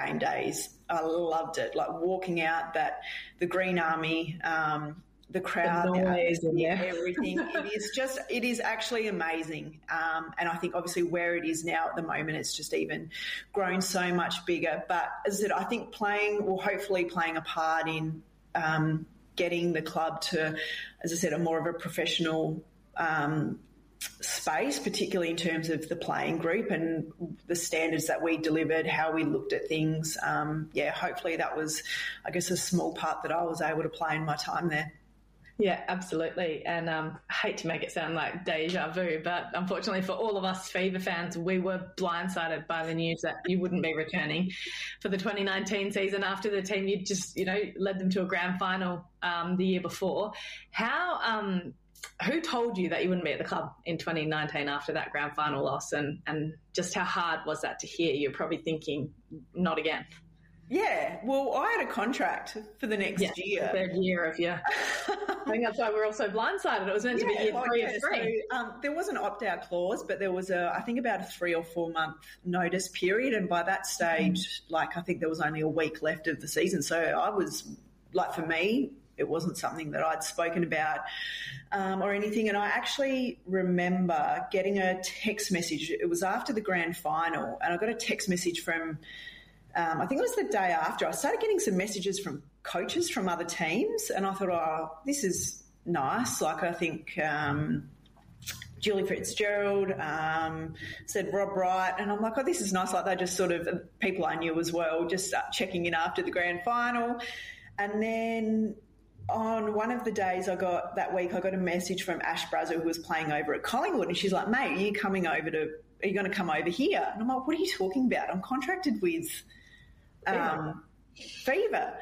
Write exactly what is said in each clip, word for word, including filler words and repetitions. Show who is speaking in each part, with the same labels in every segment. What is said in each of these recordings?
Speaker 1: game days. I loved it, like walking out that the Green Army, um, the crowd,
Speaker 2: the noise,
Speaker 1: the,
Speaker 2: yeah.
Speaker 1: everything. It is just, it is actually amazing. Um, and I think obviously where it is now at the moment, it's just even grown so much bigger. But as I said, I think playing, or hopefully playing a part in um, getting the club to, as I said, a more of a professional um, space, particularly in terms of the playing group and the standards that we delivered, how we looked at things. Um, yeah, hopefully that was, I guess, a small part that I was able to play in my time there.
Speaker 2: Yeah, absolutely. And um, I hate to make it sound like deja vu, but unfortunately for all of us Fever fans, we were blindsided by the news that you wouldn't be returning for the twenty nineteen season after the team you just, you know, led them to a grand final um, the year before. How, um, who told you that you wouldn't be at the club in twenty nineteen after that grand final loss, and, and just how hard was that to hear? You're probably thinking, not again.
Speaker 1: Yeah, well, I had a contract for the next
Speaker 2: yeah,
Speaker 1: year.
Speaker 2: The third year of, yeah. I think that's why we're all so blindsided. It was meant to
Speaker 1: yeah,
Speaker 2: be year
Speaker 1: like,
Speaker 2: three
Speaker 1: yeah,
Speaker 2: of three.
Speaker 1: So, um, there was an opt-out clause, but there was, a, I think, about a three or four-month notice period. And by that stage, mm. like, I think there was only a week left of the season. So I was, like, for me, it wasn't something that I'd spoken about um, or anything. And I actually remember getting a text message. It was after the grand final, and I got a text message from, um, I think it was the day after. I started getting some messages from coaches from other teams, and I thought, oh, this is nice. Like, I think um, Julie Fitzgerald um, said Rob Wright, and I'm like, oh, this is nice. Like, they just sort of, people I knew as well, just uh, checking in after the grand final. And then on one of the days I got that week, I got a message from Ash Brazel, who was playing over at Collingwood, and she's like, mate, are you coming over to, are you going to come over here? And I'm like, what are you talking about? I'm contracted with um, Fever.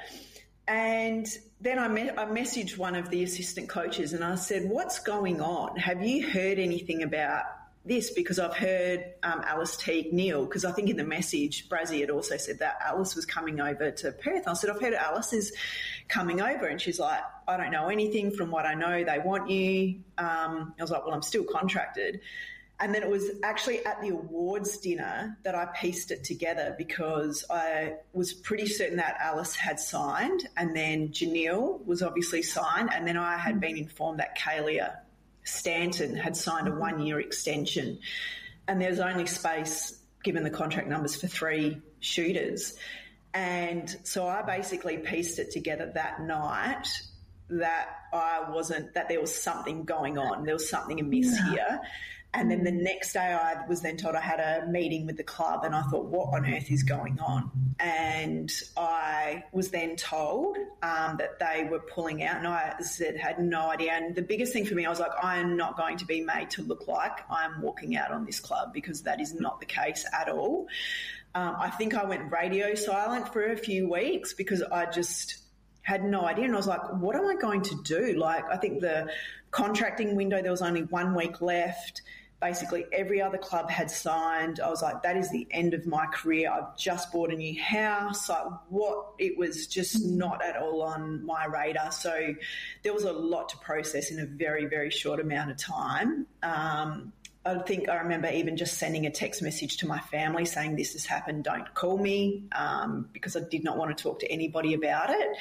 Speaker 1: And then I, me- I messaged one of the assistant coaches and I said, what's going on? Have you heard anything about this? Because I've heard um, Alice Teague-Neal, because I think in the message, Brazzy had also said that Alice was coming over to Perth. I said, I've heard Alice is coming over. And she's like, I don't know anything. From what I know, they want you. Um, I was like, well, I'm still contracted. And then it was actually at the awards dinner that I pieced it together, because I was pretty certain that Alice had signed, and then Janelle was obviously signed, and then I had been informed that Kalia Stanton had signed a one-year extension, and there's only space, given the contract numbers, for three shooters. And so I basically pieced it together that night that I wasn't, that there was something going on. There was something amiss yeah. here. And then the next day I was then told I had a meeting with the club, and I thought, what on earth is going on? And I was then told um, that they were pulling out, and I said, had no idea. And the biggest thing for me, I was like, I am not going to be made to look like I'm walking out on this club, because that is not the case at all. Um, I think I went radio silent for a few weeks because I just had no idea. And I was like, what am I going to do? Like, I think the contracting window, there was only one week left. Basically, every other club had signed. I was like, that is the end of my career. I've just bought a new house. Like, what? It was just not at all on my radar. So there was a lot to process in a very, very short amount of time. Um, I think I remember even just sending a text message to my family saying, this has happened, don't call me, um, because I did not want to talk to anybody about it.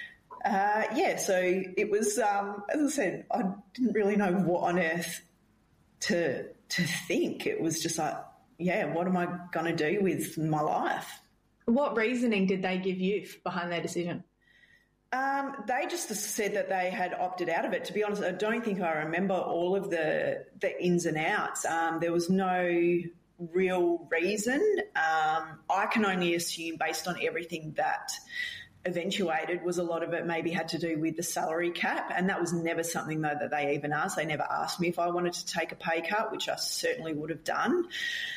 Speaker 1: Uh, yeah, so it was, um, as I said, I didn't really know what on earth to to think. It was just like, yeah, what am I going to do with my life?
Speaker 2: What reasoning did they give you behind their decision?
Speaker 1: Um, they just said that they had opted out of it. To be honest, I don't think I remember all of the, the ins and outs. Um, there was no real reason. Um, I can only assume, based on everything that eventuated, was a lot of it maybe had to do with the salary cap, and that was never something, though, that they even asked. They never asked me if I wanted to take a pay cut, which I certainly would have done.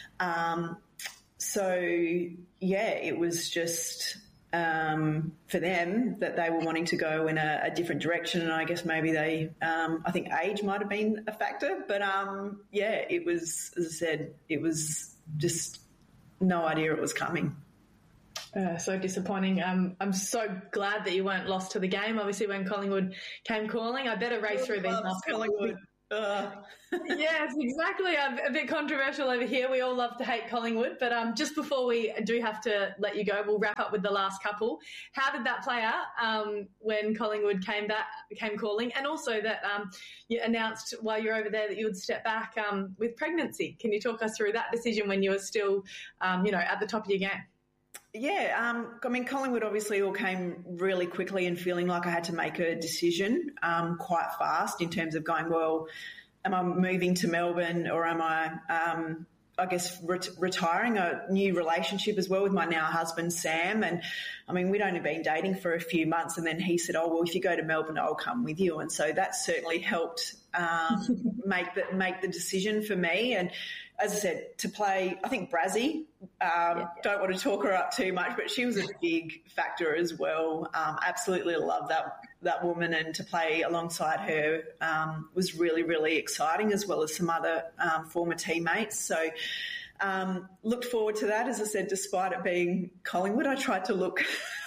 Speaker 1: Um, so, yeah, it was just um, for them that they were wanting to go in a, a different direction, and I guess maybe they, um, I think age might have been a factor, but, um, yeah, it was, as I said, it was just no idea it was coming.
Speaker 2: Uh, so disappointing. Um, I'm so glad that you weren't lost to the game, obviously, when Collingwood came calling. I better race through these last
Speaker 1: Collingwood. Uh.
Speaker 2: Yes, exactly. Um, a bit controversial over here. We all love to hate Collingwood, but um, just before we do have to let you go, we'll wrap up with the last couple. How did that play out um, when Collingwood came back, came calling, and also that um, you announced while you were over there that you would step back um, with pregnancy? Can you talk us through that decision when you were still, um, you know, at the top of your game?
Speaker 1: Yeah, um, I mean, Collingwood obviously all came really quickly and feeling like I had to make a decision um, quite fast in terms of going, well, am I moving to Melbourne or am I, um, I guess, ret- retiring? A new relationship as well with my now husband, Sam. And, I mean, we'd only been dating for a few months and then he said, oh, well, if you go to Melbourne, I'll come with you. And so that certainly helped um, make the, make the decision for me. And as I said, to play, I think Brazzy, um, yeah, yeah. don't want to talk her up too much, but she was a big factor as well. Um, absolutely love that that woman, and to play alongside her um, was really, really exciting, as well as some other um, former teammates. So um, looked forward to that. As I said, despite it being Collingwood, I tried to look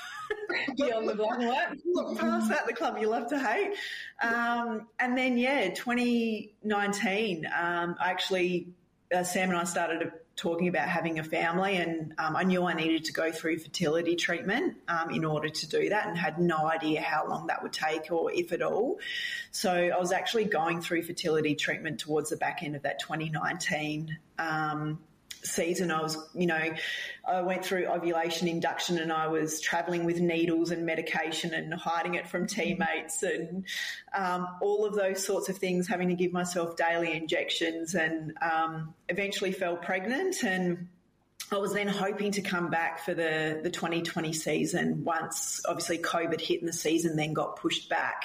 Speaker 2: beyond the black and white.
Speaker 1: Look past that, the club you love to hate. Um, and then, yeah, twenty nineteen, um, I actually... Uh, Sam and I started talking about having a family, and um, I knew I needed to go through fertility treatment um, in order to do that, and had no idea how long that would take or if at all. So I was actually going through fertility treatment towards the back end of that twenty nineteen um, season. I was, you know, I went through ovulation induction and I was travelling with needles and medication and hiding it from teammates and um, all of those sorts of things, having to give myself daily injections, and um, eventually fell pregnant. And I was then hoping to come back for the, the twenty twenty season once obviously COVID hit and the season then got pushed back.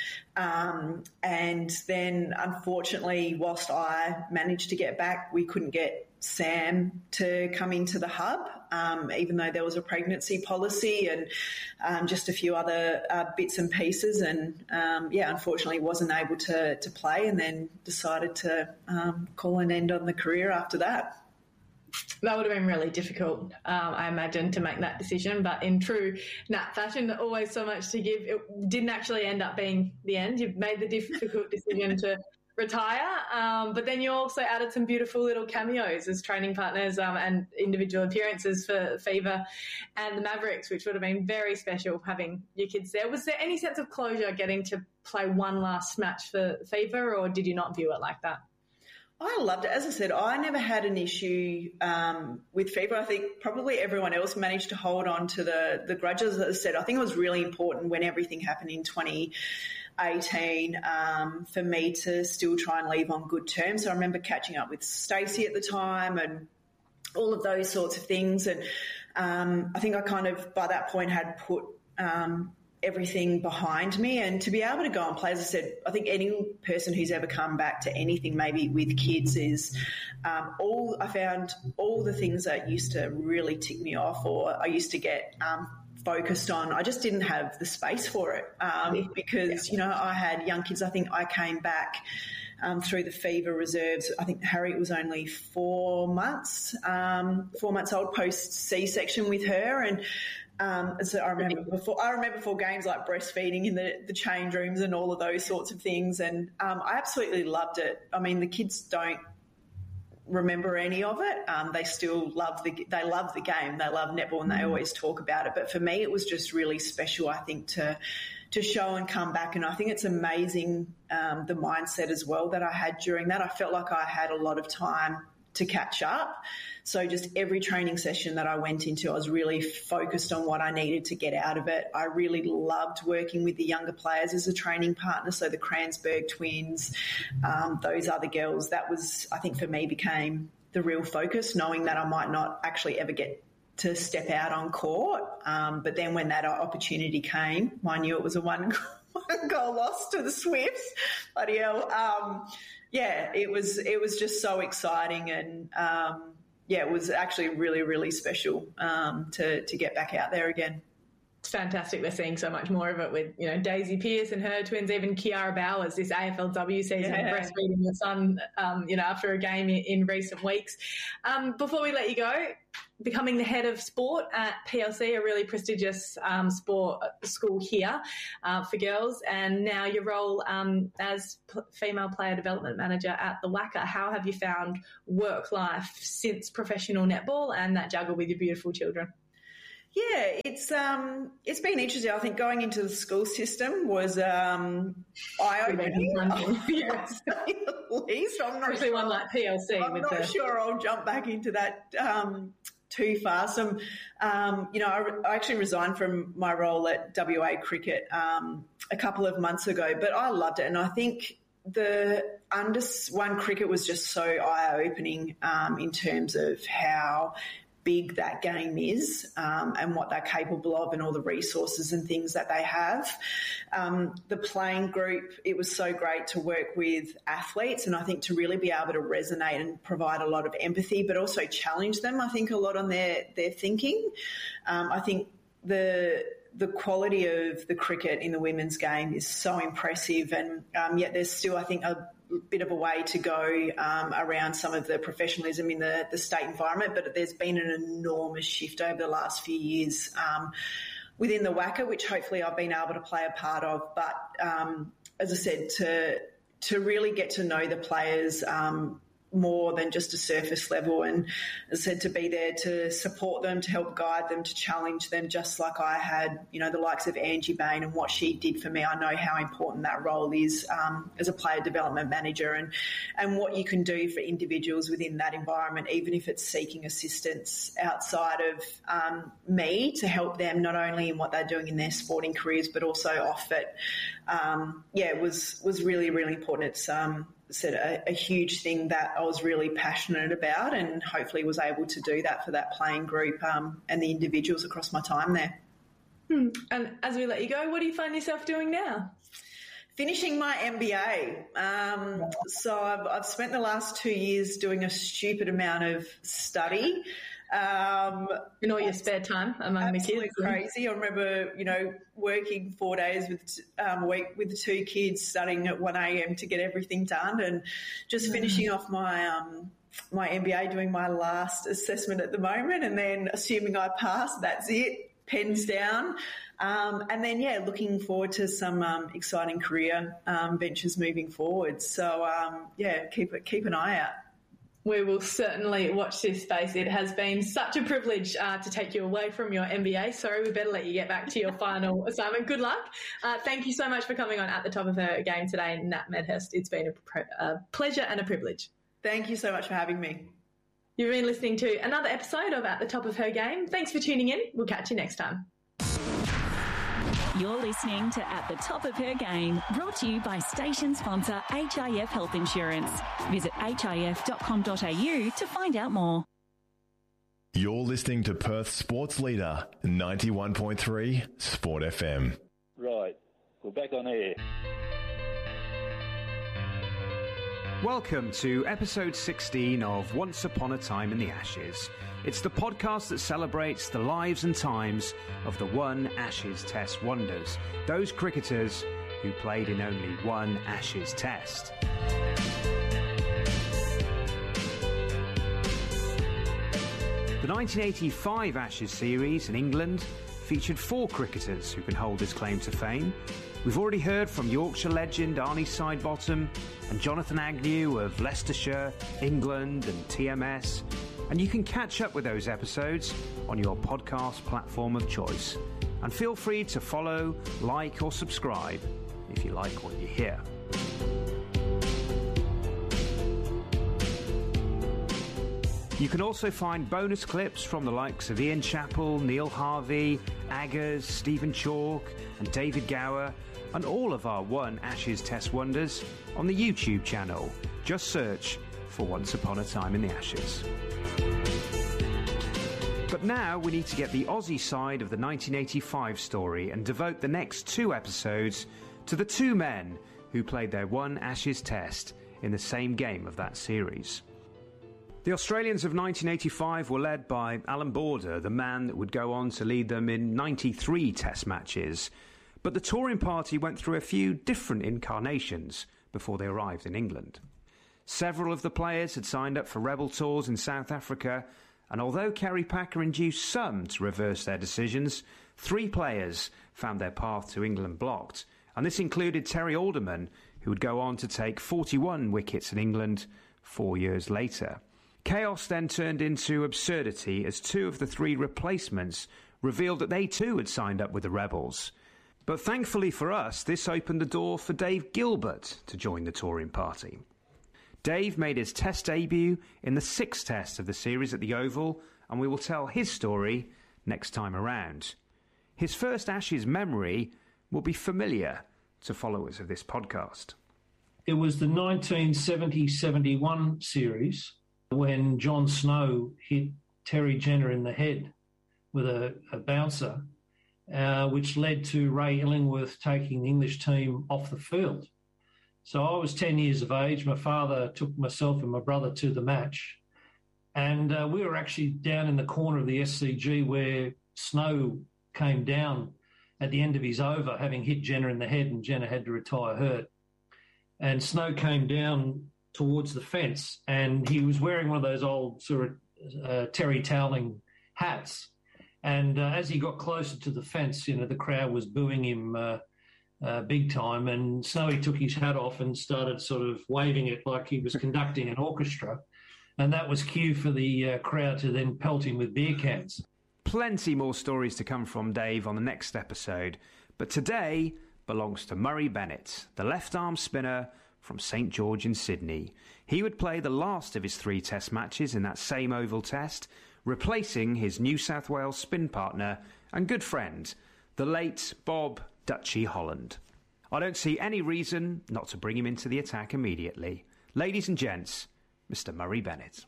Speaker 1: Um, and then unfortunately, whilst I managed to get back, we couldn't get Sam to come into the hub, um, even though there was a pregnancy policy and um, just a few other uh, bits and pieces. And um, yeah, unfortunately wasn't able to, to play, and then decided to um, call an end on the career after that.
Speaker 2: That would have been really difficult, um, I imagine, to make that decision. But in true Nat fashion, always so much to give. It didn't actually end up being the end. You made the difficult decision to retire, um, but then you also added some beautiful little cameos as training partners um, and individual appearances for Fever and the Mavericks, which would have been very special having your kids there. Was there any sense of closure getting to play one last match for Fever, or did you not view it like that?
Speaker 1: I loved it. As I said, I never had an issue um, with Fever. I think probably everyone else managed to hold on to the, the grudges. As I said, I think it was really important when everything happened in twenty eighteen um, for me to still try and leave on good terms. So I remember catching up with Stacey at the time and all of those sorts of things. And um, I think I kind of, by that point, had put um, everything behind me, and to be able to go and play, as I said, I think any person who's ever come back to anything maybe with kids is um, all I found all the things that used to really tick me off, or I used to get um, focused on, I just didn't have the space for it um, because, you know, I had young kids. I think I came back um, through the Fever reserves. I think Harriet was only four months, um, four months old post C-section with her, and Um, so I remember before I remember before games like breastfeeding in the, the change rooms and all of those sorts of things, and um, I absolutely loved it. I mean, the kids don't remember any of it. Um, they still love the they love the game. They love netball, and they always talk about it. But for me, it was just really special, I think, to to show and come back. And I think it's amazing um, the mindset as well that I had during that. I felt like I had a lot of time to catch up. So just every training session that I went into, I was really focused on what I needed to get out of it. I really loved working with the younger players as a training partner. So the Kranzberg twins, um, those other girls, that was, I think for me, became the real focus, knowing that I might not actually ever get to step out on court. Um, but then when that opportunity came, I knew it was a one, one goal loss to the Swifts. Bloody hell. Um, yeah, it was, it was just so exciting, and, um, yeah, it was actually really, really special um, to, to get back out there again.
Speaker 2: it's fantastic we're seeing so much more of it with, you know, Daisy Pearce and her twins, even Kiara Bowers this A F L W season, yeah. breastfeeding your son, um, you know, after a game in, in recent weeks. Um, before we let you go, becoming the head of sport at P L C, a really prestigious um, sport school here uh, for girls, and now your role um, as p- female player development manager at the W A C A. How have you found work life since professional netball and that juggle with your beautiful children?
Speaker 1: Yeah, it's um, it's been interesting. I think going into the school system was um, eye-opening. Yeah, at least I'm not
Speaker 2: Especially
Speaker 1: sure.
Speaker 2: one like P L C.
Speaker 1: I'm
Speaker 2: with
Speaker 1: not
Speaker 2: the...
Speaker 1: sure I'll jump back into that um, too fast. Um, um, you know, I, I actually resigned from my role at W A Cricket um, a couple of months ago, but I loved it, and I think the under one cricket was just so eye-opening um, in terms of how big that game is um, and what they're capable of and all the resources and things that they have. Um, the playing group, it was so great to work with athletes, and I think to really be able to resonate and provide a lot of empathy, but also challenge them, I think, a lot on their, their thinking. Um, I think the the quality of the cricket in the women's game is so impressive, and um, yet there's still, I think, a bit of a way to go um, around some of the professionalism in the, the state environment, but there's been an enormous shift over the last few years um, within the W A C A, which hopefully I've been able to play a part of. But um, as I said, to to really get to know the players um, more than just a surface level, and as I said, to be there to support them, to help guide them, to challenge them, just like I had, you know, the likes of Angie Bain and what she did for me. I know how important that role is um, as a player development manager, and, and what you can do for individuals within that environment, even if it's seeking assistance outside of um, me to help them not only in what they're doing in their sporting careers, but also off it. Um, yeah, was, was really, really important. It's, um, said a, a huge thing that I was really passionate about, and hopefully was able to do that for that playing group um, and the individuals across my time there.
Speaker 2: Hmm. And as we let you go, what do you find yourself doing now?
Speaker 1: Finishing my M B A. Um, so I've, I've spent the last two years doing a stupid amount of study. Um,
Speaker 2: in all your spare time among the kids.
Speaker 1: Crazy. I remember, you know, working four days with um, a week with the two kids, studying at one a.m. to get everything done, and just finishing off my um, my M B A, doing my last assessment at the moment, and then assuming I pass, that's it, pens down. Um, and then, yeah, looking forward to some um, exciting career um, ventures moving forward. So, um, yeah, keep it, keep an eye out.
Speaker 2: We will certainly watch this space. It has been such a privilege uh, to take you away from your M B A. Sorry, we better let you get back to your final assignment. Good luck. Uh, thank you so much for coming on At the Top of Her Game today, Nat Medhurst. It's been a, pre- a pleasure and a privilege.
Speaker 1: Thank you so much for having me.
Speaker 2: You've been listening to another episode of At the Top of Her Game. Thanks for tuning in. We'll catch you next time.
Speaker 3: You're listening to At the Top of Her Game, brought to you by station sponsor H I F Health Insurance. Visit h i f dot com dot a u to find out more.
Speaker 4: You're listening to Perth Sports Leader, ninety-one point three Sport F M.
Speaker 5: Right, we're back on air.
Speaker 6: Welcome to episode sixteen of Once Upon a Time in the Ashes. It's the podcast that celebrates the lives and times of the one Ashes Test wonders, those cricketers who played in only one Ashes Test. The nineteen eighty-five Ashes series in England featured four cricketers who can hold this claim to fame. We've already heard from Yorkshire legend Arnie Sidebottom and Jonathan Agnew of Leicestershire, England and T M S. And you can catch up with those episodes on your podcast platform of choice. And feel free to follow, like or subscribe if you like what you hear. You can also find bonus clips from the likes of Ian Chappell, Neil Harvey, Aggers, Stephen Chalk and David Gower, and all of our One Ashes Test wonders on the YouTube channel. Just search for Once Upon a Time in the Ashes. But now we need to get the Aussie side of the nineteen eighty-five story and devote the next two episodes to the two men who played their one Ashes Test in the same game of that series. The Australians of nineteen eighty-five were led by Alan Border, the man that would go on to lead them in ninety-three Test matches. But the touring party went through a few different incarnations before they arrived in England. Several of the players had signed up for rebel tours in South Africa, and although Kerry Packer induced some to reverse their decisions, three players found their path to England blocked, and this included Terry Alderman, who would go on to take forty-one wickets in England four years later. Chaos then turned into absurdity as two of the three replacements revealed that they too had signed up with the Rebels. But thankfully for us, this opened the door for Dave Gilbert to join the touring party. Dave made his Test debut in the sixth Test of the series at the Oval, and we will tell his story next time around. His first Ashes memory will be familiar to followers of this podcast.
Speaker 7: It was the nineteen seventy seventy-one series when John Snow hit Terry Jenner in the head with a, a bouncer, uh, which led to Ray Illingworth taking the English team off the field. So I was ten years of age. My father took myself and my brother to the match. And uh, we were actually down in the corner of the S C G where Snow came down at the end of his over, having hit Jenner in the head, and Jenner had to retire hurt. And Snow came down towards the fence, and he was wearing one of those old sort of uh, Terry Toweling hats. And uh, as he got closer to the fence, you know, the crowd was booing him uh, uh, big time. And Snowy took his hat off and started sort of waving it like he was conducting an orchestra. And that was cue for the uh, crowd to then pelt him with beer cans.
Speaker 6: Plenty more stories to come from Dave on the next episode. But today belongs to Murray Bennett, the left-arm spinner from St George in Sydney. He would play the last of his three Test matches in that same Oval Test, replacing his New South Wales spin partner and good friend, the late Bob Dutchy Holland. I don't see any reason not to bring him into the attack immediately. Ladies and gents, Mister Murray Bennett.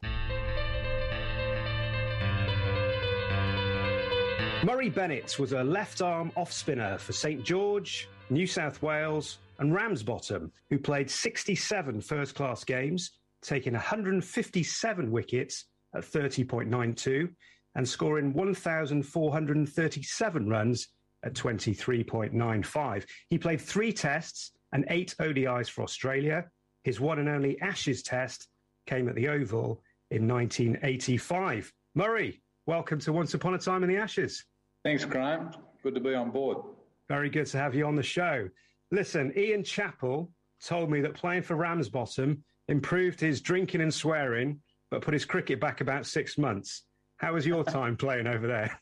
Speaker 6: Murray Bennett was a left-arm off-spinner for St George, New South Wales and Ramsbottom, who played sixty-seven first-class games, taking one hundred fifty-seven wickets at thirty point nine two and scoring one thousand four hundred thirty-seven runs at twenty-three point nine five. He played three Tests and eight O D Is for Australia. His one and only Ashes Test came at the Oval in nineteen eighty-five. Murray, welcome to Once Upon a Time in the Ashes.
Speaker 5: Thanks, Graham. Good to be on board.
Speaker 6: Very good to have you on the show. Listen, Ian Chappell told me that playing for Ramsbottom improved his drinking and swearing, but put his cricket back about six months. How was your time playing over there?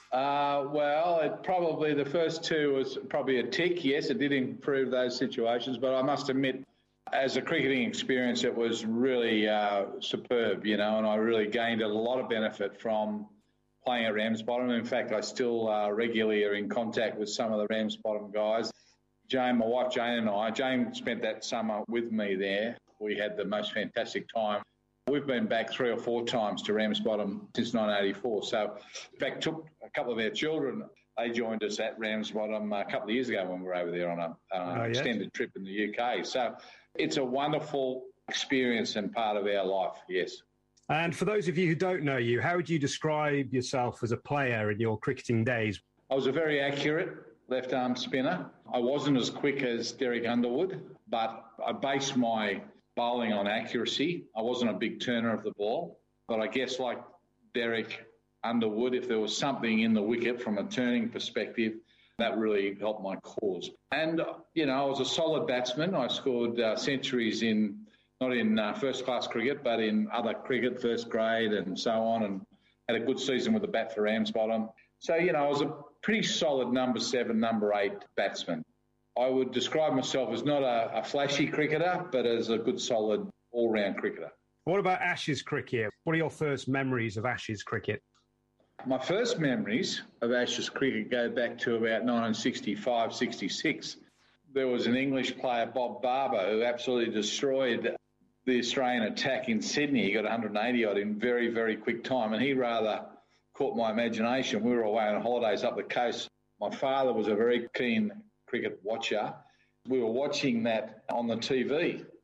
Speaker 5: Uh, well, it probably the first two was probably a tick. Yes, it did improve those situations, but I must admit, as a cricketing experience, it was really uh, superb, you know, and I really gained a lot of benefit from playing at Ramsbottom. In fact, I still uh, regularly are in contact with some of the Ramsbottom guys. Jane, my wife Jane and I, Jane spent that summer with me there. We had the most fantastic time. We've been back three or four times to Ramsbottom since nineteen eighty-four. So, in fact, took a couple of our children. They joined us at Ramsbottom a couple of years ago when we were over there on an uh, oh, yes. extended trip in the U K. So, it's a wonderful experience and part of our life, yes.
Speaker 6: And for those of you who don't know you, how would you describe yourself as a player in your cricketing days?
Speaker 5: I was a very accurate left-arm spinner. I wasn't as quick as Derek Underwood, but I based my bowling on accuracy. I wasn't a big turner of the ball, but I guess like Derek Underwood, if there was something in the wicket from a turning perspective, that really helped my cause. And, you know, I was a solid batsman. I scored uh, centuries in, not in uh, first-class cricket, but in other cricket, first grade and so on, and had a good season with the bat for Ramsbottom. So, you know, I was a pretty solid number seven, number eight batsman. I would describe myself as not a, a flashy cricketer, but as a good, solid, all-round cricketer.
Speaker 6: What about Ashes cricket? What are your first memories of Ashes cricket?
Speaker 5: My first memories of Ashes cricket go back to about nineteen sixty-five sixty-six. There was an English player, Bob Barber, who absolutely destroyed the Australian attack in Sydney. He got one hundred eighty odd in very, very quick time, and he rather caught my imagination. We were away on holidays up the coast. My father was a very keen cricket watcher. We were watching that on the T V,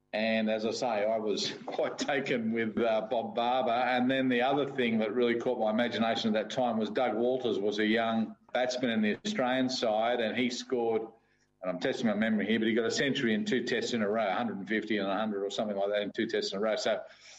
Speaker 5: And as I say, I was quite taken with uh, Bob Barber. And then the other thing that really caught my imagination at that time was Doug Walters was a young batsman in the Australian side, and he scored, and I'm testing my memory here, but he got a century in two tests in a row, one hundred fifty and one hundred or something like that in two tests in a row. So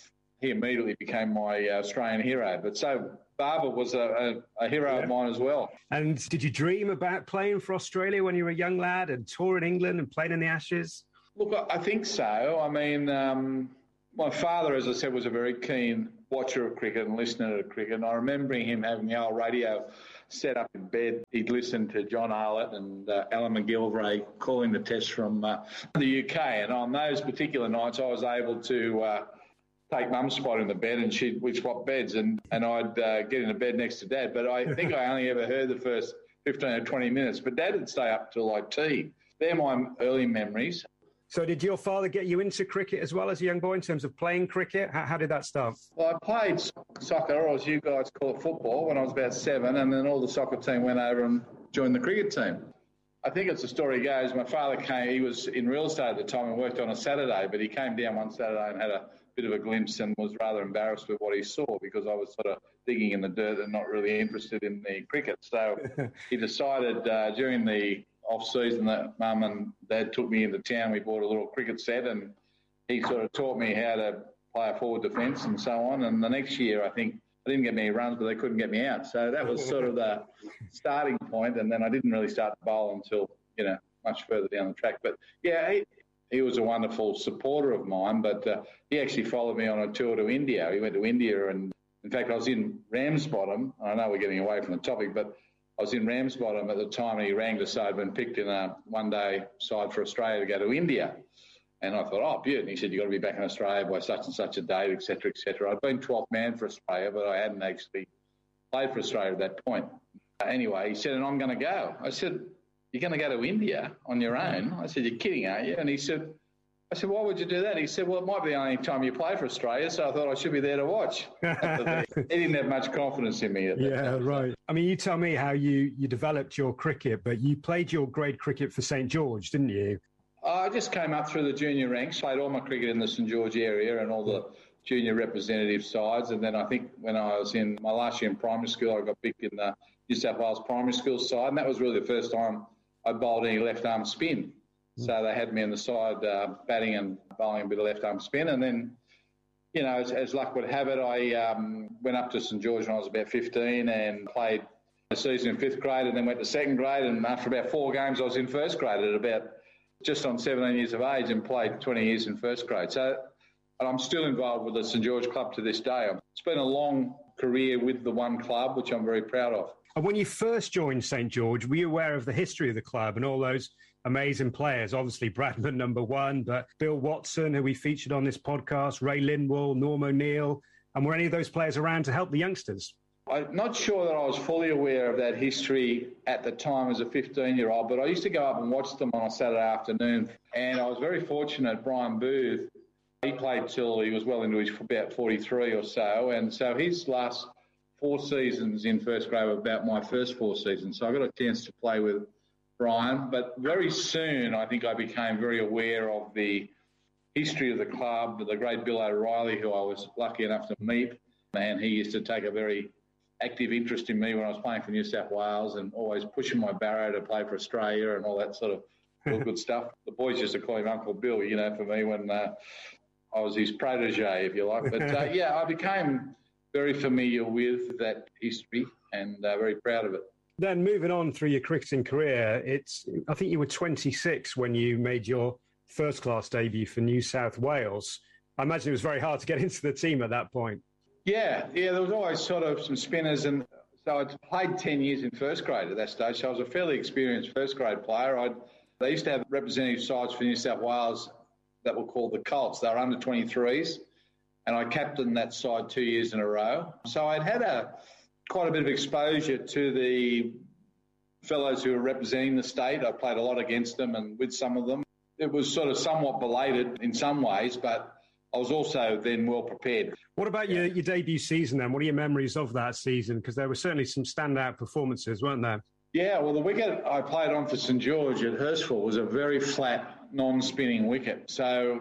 Speaker 5: he immediately became my uh, Australian hero. But so Barber was a, a, a hero yeah. of mine as well.
Speaker 6: And did you dream about playing for Australia when you were a young lad and touring England and playing in the Ashes?
Speaker 5: Look, I think so. I mean, um, my father, as I said, was a very keen watcher of cricket and listener to cricket. And I remember him having the old radio set up in bed. He'd listen to John Arlott and uh, Alan McGilvray calling the tests from uh, the U K. And on those particular nights, I was able to uh, take Mum's spot in the bed, and she'd we'd swap beds, and, and I'd uh, get into bed next to Dad. But I think I only ever heard the first fifteen or twenty minutes. But Dad would stay up till like tea. They're my early memories.
Speaker 6: So did your father get you into cricket as well as a young boy in terms of playing cricket? How, how did that start?
Speaker 5: Well, I played soccer, or as you guys call it, football, when I was about seven, and then all the soccer team went over and joined the cricket team. I think as the story goes, my father came, he was in real estate at the time and worked on a Saturday, but he came down one Saturday and had a bit of a glimpse and was rather embarrassed with what he saw because I was sort of digging in the dirt and not really interested in the cricket. So he decided uh, during the off-season that Mum and Dad took me into town. We bought a little cricket set and he sort of taught me how to play a forward defence and so on. And the next year, I think, I didn't get many runs, but they couldn't get me out. So that was sort of the starting point. And then I didn't really start to bowl until, you know, much further down the track. But, yeah, he, he was a wonderful supporter of mine, but uh, he actually followed me on a tour to India. He went to India and, in fact, I was in Ramsbottom. I know we're getting away from the topic, but I was in Ramsbottom at the time and he rang to say I'd been picked in a one-day side for Australia to go to India. And I thought, oh, beautiful. And he said, you've got to be back in Australia by such and such a date, et cetera, et cetera. I'd been twelfth man for Australia, but I hadn't actually played for Australia at that point. Anyway, he said, and I'm going to go. I said, you're going to go to India on your own? I said, you're kidding, aren't you? And he said, I said, why would you do that? He said, well, it might be the only time you play for Australia, so I thought I should be there to watch. He didn't have much confidence in me at that
Speaker 6: Yeah,
Speaker 5: time.
Speaker 6: right. I mean, you tell me how you, you developed your cricket, but you played your grade cricket for Saint George, didn't you?
Speaker 5: I just came up through the junior ranks, played all my cricket in the Saint George area and all the junior representative sides. And then I think when I was in my last year in primary school, I got picked in the New South Wales primary school side. And that was really the first time I bowled any left-arm spin. So they had me in the side uh, batting and bowling a bit of left-arm spin. And then, you know, as, as luck would have it, I um, went up to Saint George when I was about fifteen and played a season in fifth grade and then went to second grade. And after about four games, I was in first grade at about just on seventeen years of age and played twenty years in first grade. So and I'm still involved with the Saint George Club to this day. It's been a long career with the one club, which I'm very proud of.
Speaker 6: And when you first joined Saint George, were you aware of the history of the club and all those amazing players? Obviously, Bradman, number one, but Bill Watson, who we featured on this podcast, Ray Lindwall, Norm O'Neill. And were any of those players around to help the youngsters?
Speaker 5: I'm not sure that I was fully aware of that history at the time as a fifteen-year-old, but I used to go up and watch them on a Saturday afternoon. And I was very fortunate, Brian Booth, he played till he was well into his about forty-three or so. And so his last four seasons in first grade were about my first four seasons. So I got a chance to play with Brian. But very soon, I think I became very aware of the history of the club, the great Bill O'Reilly, who I was lucky enough to meet. And he used to take a very active interest in me when I was playing for New South Wales and always pushing my barrow to play for Australia and all that sort of all good stuff. The boys used to call him Uncle Bill, you know, for me when uh, I was his protege, if you like. But, uh, yeah, I became very familiar with that history and uh, very proud of it.
Speaker 6: Then moving on through your cricketing career, it's I think you were twenty-six when you made your first-class debut for New South Wales. I imagine it was very hard to get into the team at that point.
Speaker 5: Yeah, yeah, there was always sort of some spinners. And so I'd played ten years in first grade at that stage, so I was a fairly experienced first-grade player. I'd, they used to have representative sides for New South Wales that were called the Colts. They were under twenty-threes, and I captained that side two years in a row. So I'd had a quite a bit of exposure to the fellows who were representing the state. I played a lot against them and with some of them. It was sort of somewhat belated in some ways, but I was also then well prepared.
Speaker 6: What about your, your debut season then? What are your memories of that season? Because there were certainly some standout performances, weren't there?
Speaker 5: Yeah, well, the wicket I played on for Saint George at Hurstville was a very flat, non-spinning wicket. So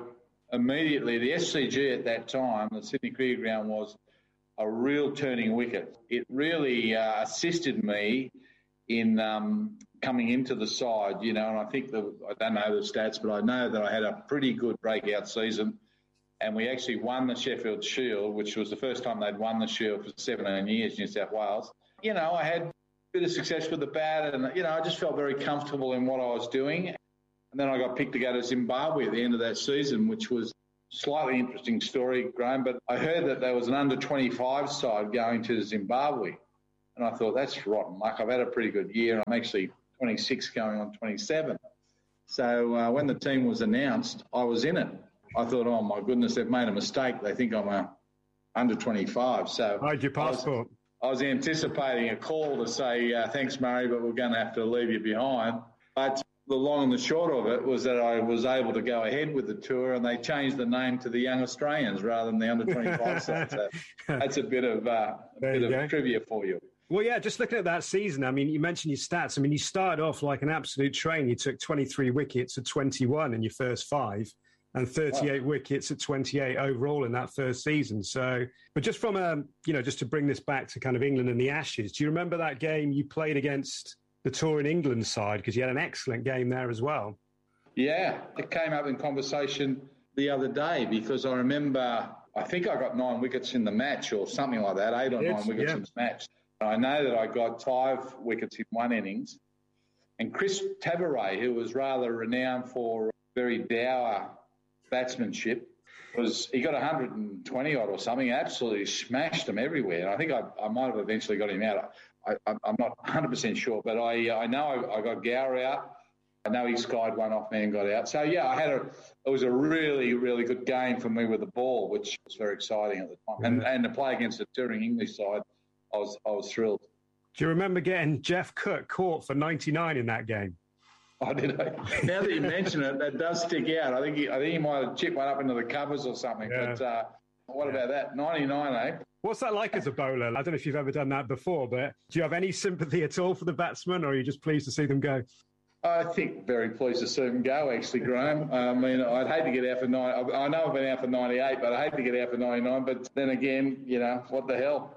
Speaker 5: immediately, the S C G at that time, the Sydney Cricket Ground, was a real turning wicket. It really uh, assisted me in um, coming into the side, you know, and I think, the, I don't know the stats, but I know that I had a pretty good breakout season, and we actually won the Sheffield Shield, which was the first time they'd won the Shield for seventeen years, New South Wales. You know, I had a bit of success with the bat, and, you know, I just felt very comfortable in what I was doing. And then I got picked to go to Zimbabwe at the end of that season, which was a slightly interesting story, Graham, but I heard that there was an under twenty-five side going to Zimbabwe. And I thought, that's rotten luck. I've had a pretty good year. I'm actually twenty-six going on twenty-seven. So uh, when the team was announced, I was in it. I thought, oh, my goodness, they've made a mistake. They think I'm a under twenty-five. So
Speaker 8: hide your passport.
Speaker 5: I was, I was anticipating a call to say, uh, thanks, Murray, but we're going to have to leave you behind. But the long and the short of it was that I was able to go ahead with the tour, and they changed the name to the Young Australians rather than the under twenty-five side. So that's a bit of, uh, a bit of trivia for you.
Speaker 8: Well, yeah, just looking at that season, I mean, you mentioned your stats. I mean, you started off like an absolute train. You took twenty-three wickets at twenty-one in your first five and thirty-eight wow. wickets at twenty-eight overall in that first season. So, but just from, a, you know, just to bring this back to kind of England and the Ashes, do you remember that game you played against the Touring England side? Because you had an excellent game there as well.
Speaker 5: Yeah, it came up in conversation the other day because I remember, I think I got nine wickets in the match or something like that, eight or it's, nine wickets yeah. in the match. I know that I got five wickets in one innings. And Chris Tavares, who was rather renowned for very dour batsmanship, was he got one hundred twenty odd or something, absolutely smashed them everywhere. And I think I, I might have eventually got him out. I, I, I'm not one hundred percent sure, but I I know I, I got Gower out. I know he skied one off me and got out. So, yeah, I had a, it was a really, really good game for me with the ball, which was very exciting at the time. And, and to play against the touring English side, I was I was thrilled.
Speaker 8: Do you remember getting Jeff Cook caught for ninety-nine in that game?
Speaker 5: I did. Now that you mention it, that does stick out. I think he, I think he might have chipped one up into the covers or something. Yeah. But uh, what yeah. about that? ninety-nine, eh?
Speaker 8: What's that like as a bowler? I don't know if you've ever done that before, but do you have any sympathy at all for the batsmen, or are you just pleased to see them go?
Speaker 5: I think very pleased to see them go, actually, Graham. I mean, I'd hate to get out for nine. I know I've been out for ninety-eight, but I hate to get out for ninety-nine. But then again, you know, what the hell?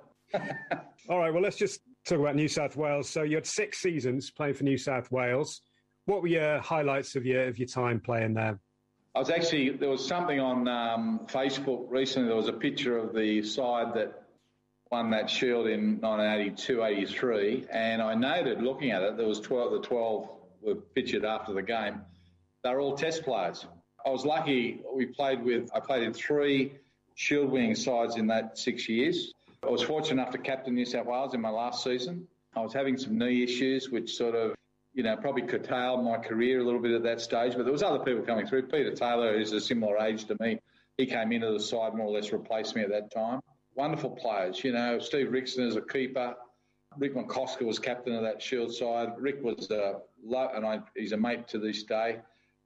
Speaker 8: All right, well, let's just talk about New South Wales. So you had six seasons playing for New South Wales. What were your highlights of your of your time playing there?
Speaker 5: I was actually, there was something on um, Facebook recently. There was a picture of the side that won that Shield in nineteen eighty-two eighty-three, and I noted, looking at it, there was twelve, the twelve were pictured after the game. They were all Test players. I was lucky. We played with, I played in three Shield winning sides in that six years. I was fortunate enough to captain New South Wales in my last season. I was having some knee issues, which sort of, you know, probably curtailed my career a little bit at that stage. But there was other people coming through. Peter Taylor, who's a similar age to me, he came into the side, more or less replaced me at that time. Wonderful players, you know, Steve Rickson as a keeper. Rick McCosker was captain of that Shield side. Rick was a, and I, he's a mate to this day.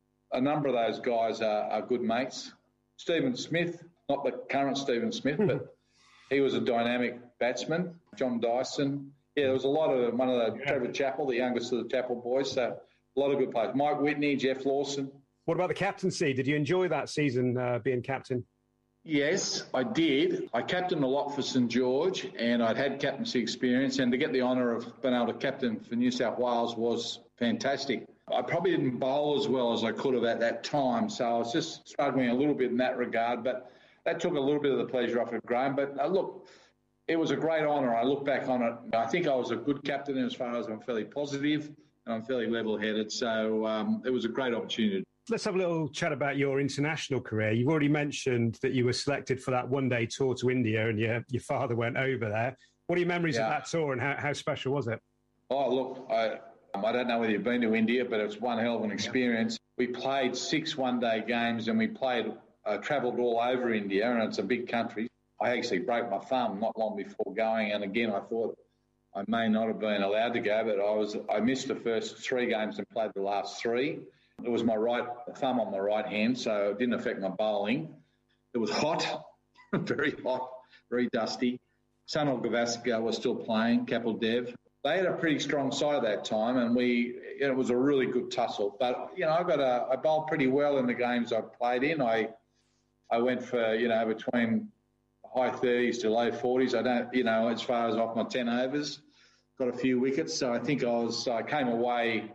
Speaker 5: A number of those guys are, are good mates. Stephen Smith, not the current Stephen Smith, but he was a dynamic batsman. John Dyson. Yeah, there was a lot of one of the yeah. Trevor Chappell, the youngest of the Chappell boys. So a lot of good players. Mike Whitney, Jeff Lawson.
Speaker 8: What about the captaincy? Did you enjoy that season uh, being captain?
Speaker 5: Yes, I did. I captained a lot for St George, and I'd had captaincy experience. And to get the honour of being able to captain for New South Wales was fantastic. I probably didn't bowl as well as I could have at that time, so I was just struggling a little bit in that regard. But that took a little bit of the pleasure off of Graham. But uh, look, it was a great honour. I look back on it. I think I was a good captain as far as I'm fairly positive and I'm fairly level-headed. So um, it was a great opportunity.
Speaker 8: Let's have a little chat about your international career. You've already mentioned that you were selected for that one-day tour to India and your, your father went over there. What are your memories yeah. of that tour and how, how special was it?
Speaker 5: Oh, look, I, I don't know whether you've been to India, but it's one hell of an experience. We played six one-day games and we played, uh, travelled all over India, and it's a big country. I actually broke my thumb not long before going, and again, I thought I may not have been allowed to go, but I was I missed the first three games and played the last three. It was my right thumb on my right hand, so it didn't affect my bowling. It was hot, very hot, very dusty. Sunil Gavaskar was still playing, Kapil Dev. They had a pretty strong side at that time, and we you know, it was a really good tussle. But, you know, I got a, I bowled pretty well in the games I played in. I I went for, you know, between high thirties to low forties. I don't, you know, as far as off my ten overs, got a few wickets. So I think I was, I came away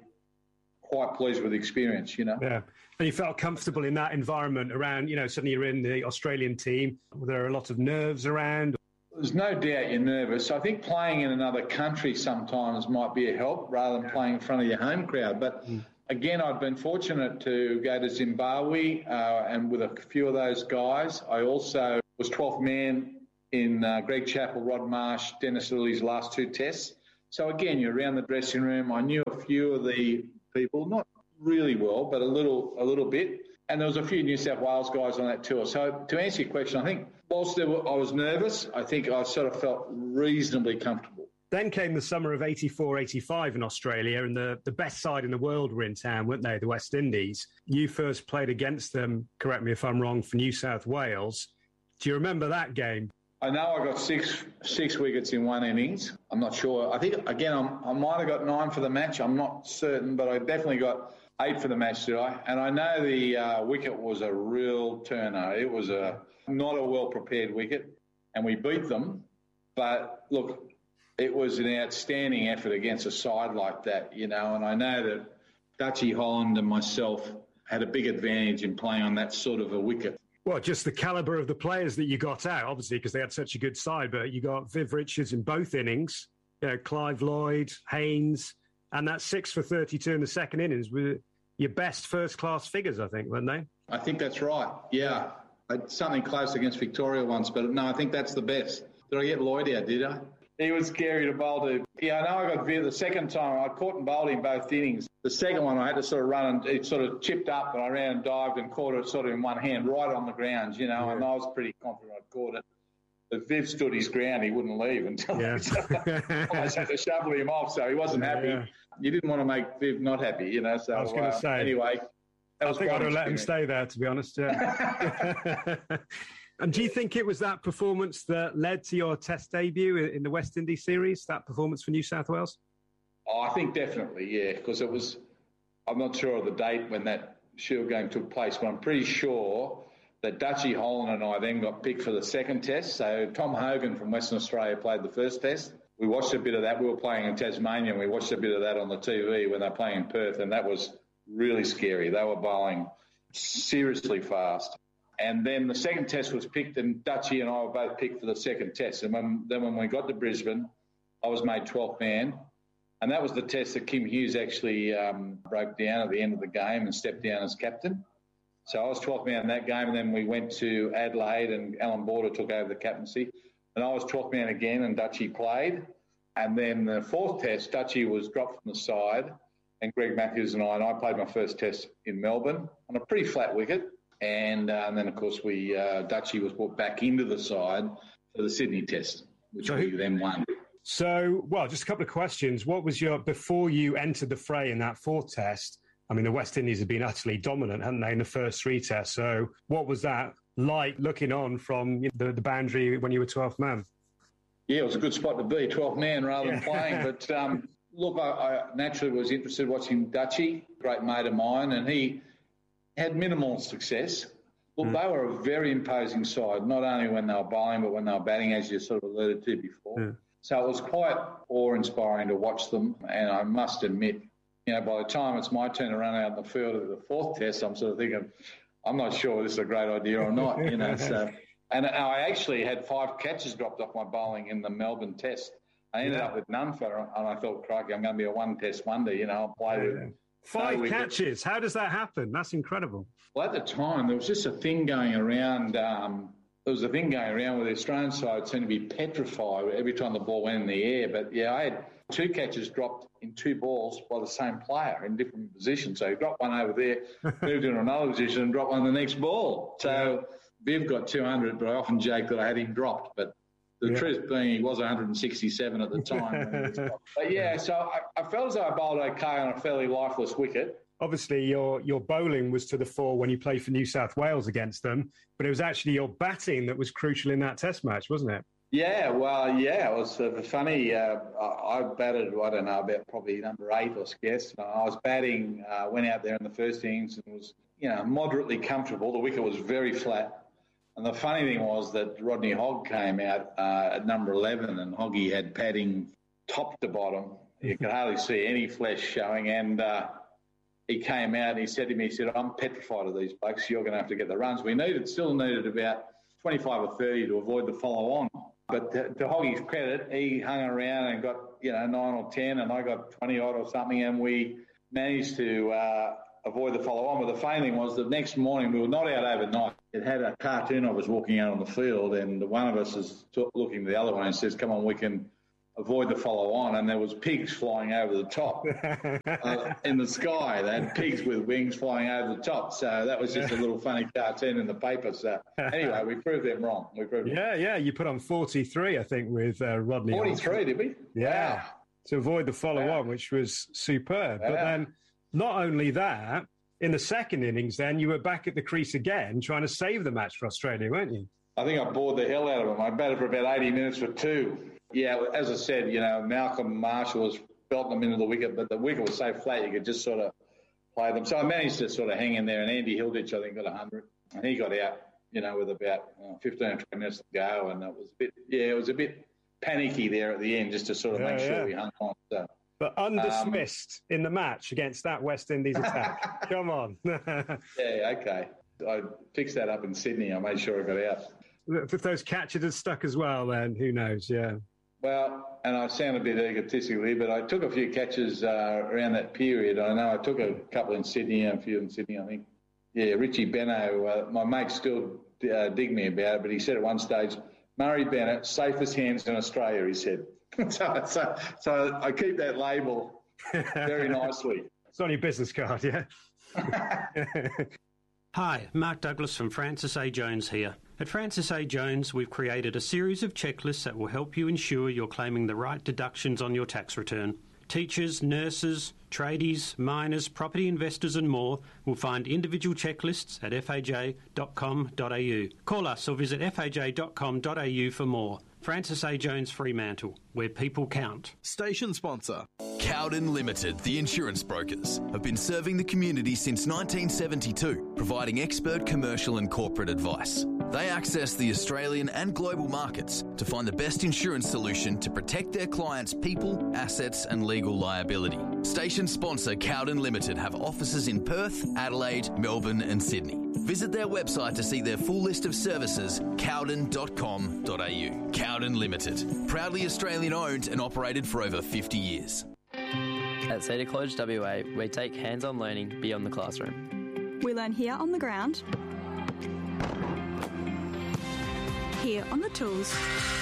Speaker 5: quite pleased with the experience, you know.
Speaker 8: Yeah. And you felt comfortable in that environment around, you know, suddenly you're in the Australian team. Were there a lot of nerves around?
Speaker 5: There's no doubt you're nervous. I think playing in another country sometimes might be a help rather than playing in front of your home crowd. But mm. again, I've been fortunate to go to Zimbabwe uh, and with a few of those guys. I also was twelfth man in uh, Greg Chappell, Rod Marsh, Dennis Lilly's last two tests. So again, you're around the dressing room. I knew a few of the people, not really well, but a little a little bit. And there was a few New South Wales guys on that tour. So to answer your question, I think whilst there were, I was nervous, I think I sort of felt reasonably comfortable.
Speaker 8: Then came the summer of eighty-four eighty-five in Australia, and the, the best side in the world were in town, weren't they, the West Indies? You first played against them, correct me if I'm wrong, for New South Wales. Do you remember that game?
Speaker 5: I know I got six six wickets in one innings. I'm not sure. I think, again, I'm, I might have got nine for the match. I'm not certain, but I definitely got eight for the match, did I? And I know the uh, wicket was a real turner. It was a not a well-prepared wicket, and we beat them. But, look, it was an outstanding effort against a side like that, you know, and I know that Dutchy Holland and myself had a big advantage in playing on that sort of a wicket.
Speaker 8: Well, just the calibre of the players that you got out, obviously, because they had such a good side, but you got Viv Richards in both innings, you know, Clive Lloyd, Haynes, and that six for thirty-two in the second innings were your best first-class figures, I think, weren't they?
Speaker 5: I think that's right, yeah. I had something close against Victoria once, but no, I think that's the best. Did I get Lloyd out, did I? He was scary to bowl to. Yeah, I know I got Viv the second time. I caught and bowled in both innings. The second one I had to sort of run and it sort of chipped up and I ran and dived and caught it sort of in one hand right on the ground, you know, yeah. And I was pretty confident I'd caught it. But Viv stood his ground. He wouldn't leave until yeah. I just had to shovel him off, so he wasn't happy. Yeah. You didn't want to make Viv not happy, you know. So
Speaker 8: I was going to
Speaker 5: uh,
Speaker 8: say.
Speaker 5: Anyway.
Speaker 8: I think I'd have let him stay there, to be honest, yeah. And do you think it was that performance that led to your Test debut in the West Indies series, that performance for New South Wales?
Speaker 5: Oh, I think definitely, yeah, because it was, I'm not sure of the date when that Shield game took place, but I'm pretty sure that Dutchy Holland and I then got picked for the second Test. So Tom Hogan from Western Australia played the first Test. We watched a bit of that. We were playing in Tasmania and we watched a bit of that on the T V when they were playing in Perth, and that was really scary. They were bowling seriously fast. And then the second Test was picked, and Dutchy and I were both picked for the second Test. And when, then when we got to Brisbane, I was made twelfth man. And that was the Test that Kim Hughes actually um, broke down at the end of the game and stepped down as captain. So I was twelfth man in that game, and then we went to Adelaide and Alan Border took over the captaincy. And I was twelfth man again, and Dutchy played. And then the fourth Test, Dutchy was dropped from the side, and Greg Matthews and I, and I played my first Test in Melbourne on a pretty flat wicket. And, uh, and then, of course, we uh, Dutchy was brought back into the side for the Sydney Test, which so we who, then won.
Speaker 8: So, well, just a couple of questions. What was your, before you entered the fray in that fourth Test, I mean, the West Indies have been utterly dominant, haven't they, in the first three Tests? So what was that like looking on from you know, the, the boundary when you were twelfth man?
Speaker 5: Yeah, it was a good spot to be, twelfth man rather than yeah. playing. But, um, look, I, I naturally was interested watching Dutchy, great mate of mine, and he had minimal success. Look, mm. they were a very imposing side, not only when they were bowling, but when they were batting, as you sort of alluded to before. Mm. So it was quite awe-inspiring to watch them. And I must admit, you know, by the time it's my turn to run out in the field at the fourth Test, I'm sort of thinking, I'm not sure this is a great idea or not, you know. So, and I actually had five catches dropped off my bowling in the Melbourne Test. I ended yeah. up with none for it, and I thought, crikey, I'm going to be a one-Test wonder, you know, I'll play
Speaker 8: yeah. with Five no catches. How does that happen? That's incredible.
Speaker 5: Well, at the time, there was just a thing going around. Um, there was a thing going around where the Australian side seemed to be petrified every time the ball went in the air. But, yeah, I had two catches dropped in two balls by the same player in different positions. So he dropped one over there, moved into another position and dropped one the next ball. So Viv got two hundred, but I often joke that I had him dropped. But the yeah. truth being, he was one hundred sixty-seven at the time. But, yeah, so I, I felt as though I bowled okay on a fairly lifeless wicket.
Speaker 8: Obviously, your your bowling was to the fore when you played for New South Wales against them, but it was actually your batting that was crucial in that Test match, wasn't it?
Speaker 5: Yeah, well, yeah, it was uh, funny. Uh, I, I batted, I don't know, about probably number eight, I guess. I was batting, uh, went out there in the first innings and was, you know, moderately comfortable. The wicket was very flat. And the funny thing was that Rodney Hogg came out uh, at number eleven, and Hoggy had padding top to bottom. You could hardly see any flesh showing. And uh, he came out and he said to me, he said, I'm petrified of these blokes. You're going to have to get the runs. We needed, still needed about twenty-five or thirty to avoid the follow-on. But to, to Hoggy's credit, he hung around and got, you know, nine or ten, and I got twenty-odd or something, and we managed to uh, avoid the follow-on. But the funny thing was the next morning, we were not out overnight. It had a cartoon of us walking out on the field, and one of us is looking to the other one and says, come on, we can avoid the follow-on. And there was pigs flying over the top uh, in the sky. They had pigs with wings flying over the top. So that was just a little funny cartoon in the paper. So anyway, we proved them wrong. We proved
Speaker 8: Yeah, yeah. You put on forty-three, I think, with uh, Rodney.
Speaker 5: forty-three, did we?
Speaker 8: Yeah.
Speaker 5: Wow.
Speaker 8: To avoid the follow-on, wow. which was superb. Wow. But then not only that, in the second innings, then you were back at the crease again, trying to save the match for Australia, weren't you?
Speaker 5: I think I bored the hell out of them. I batted for about eighty minutes for two. Yeah, as I said, you know, Malcolm Marshall was belting them into the wicket, but the wicket was so flat you could just sort of play them. So I managed to sort of hang in there, and Andy Hilditch, I think, got one hundred, and he got out, you know, with about uh, fifteen or twenty minutes to go, and it was a bit, yeah, it was a bit panicky there at the end, just to sort of yeah, make sure yeah. we hung on. So.
Speaker 8: But undismissed um, in the match against that West Indies attack. Come on.
Speaker 5: Yeah, okay. I fixed that up in Sydney. I made sure I got out.
Speaker 8: If those catches had stuck as well, then who knows, yeah.
Speaker 5: Well, and I sound a bit egotistical here, but I took a few catches uh, around that period. I know I took a couple in Sydney and a few in Sydney, I think. Yeah, Richie Benno, uh, my mate still uh, dig me about it, but he said at one stage, Murray Bennett, safest hands in Australia, he said. so, so, so I keep that label very nicely.
Speaker 8: It's on your business card, yeah?
Speaker 9: Hi, Mark Douglas from Francis A. Jones here. At Francis A. Jones, we've created a series of checklists that will help you ensure you're claiming the right deductions on your tax return. Teachers, nurses, tradies, miners, property investors and more will find individual checklists at f a j dot com dot a u. Call us or visit f a j dot com dot a u for more. Francis A. Jones Fremantle, where people count.
Speaker 10: Station sponsor. Cowden Limited, the insurance brokers, have been serving the community since nineteen seventy-two, providing expert commercial and corporate advice. They access the Australian and global markets to find the best insurance solution to protect their clients' people, assets and legal liability. Station sponsor Cowden Limited have offices in Perth, Adelaide, Melbourne and Sydney. Visit their website to see their full list of services, cowden dot com dot a u. Cowden Limited, proudly Australian owned and operated for over fifty years.
Speaker 11: At Cedar College W A, we take hands-on learning beyond the classroom.
Speaker 12: We learn here on the ground, here on the tools,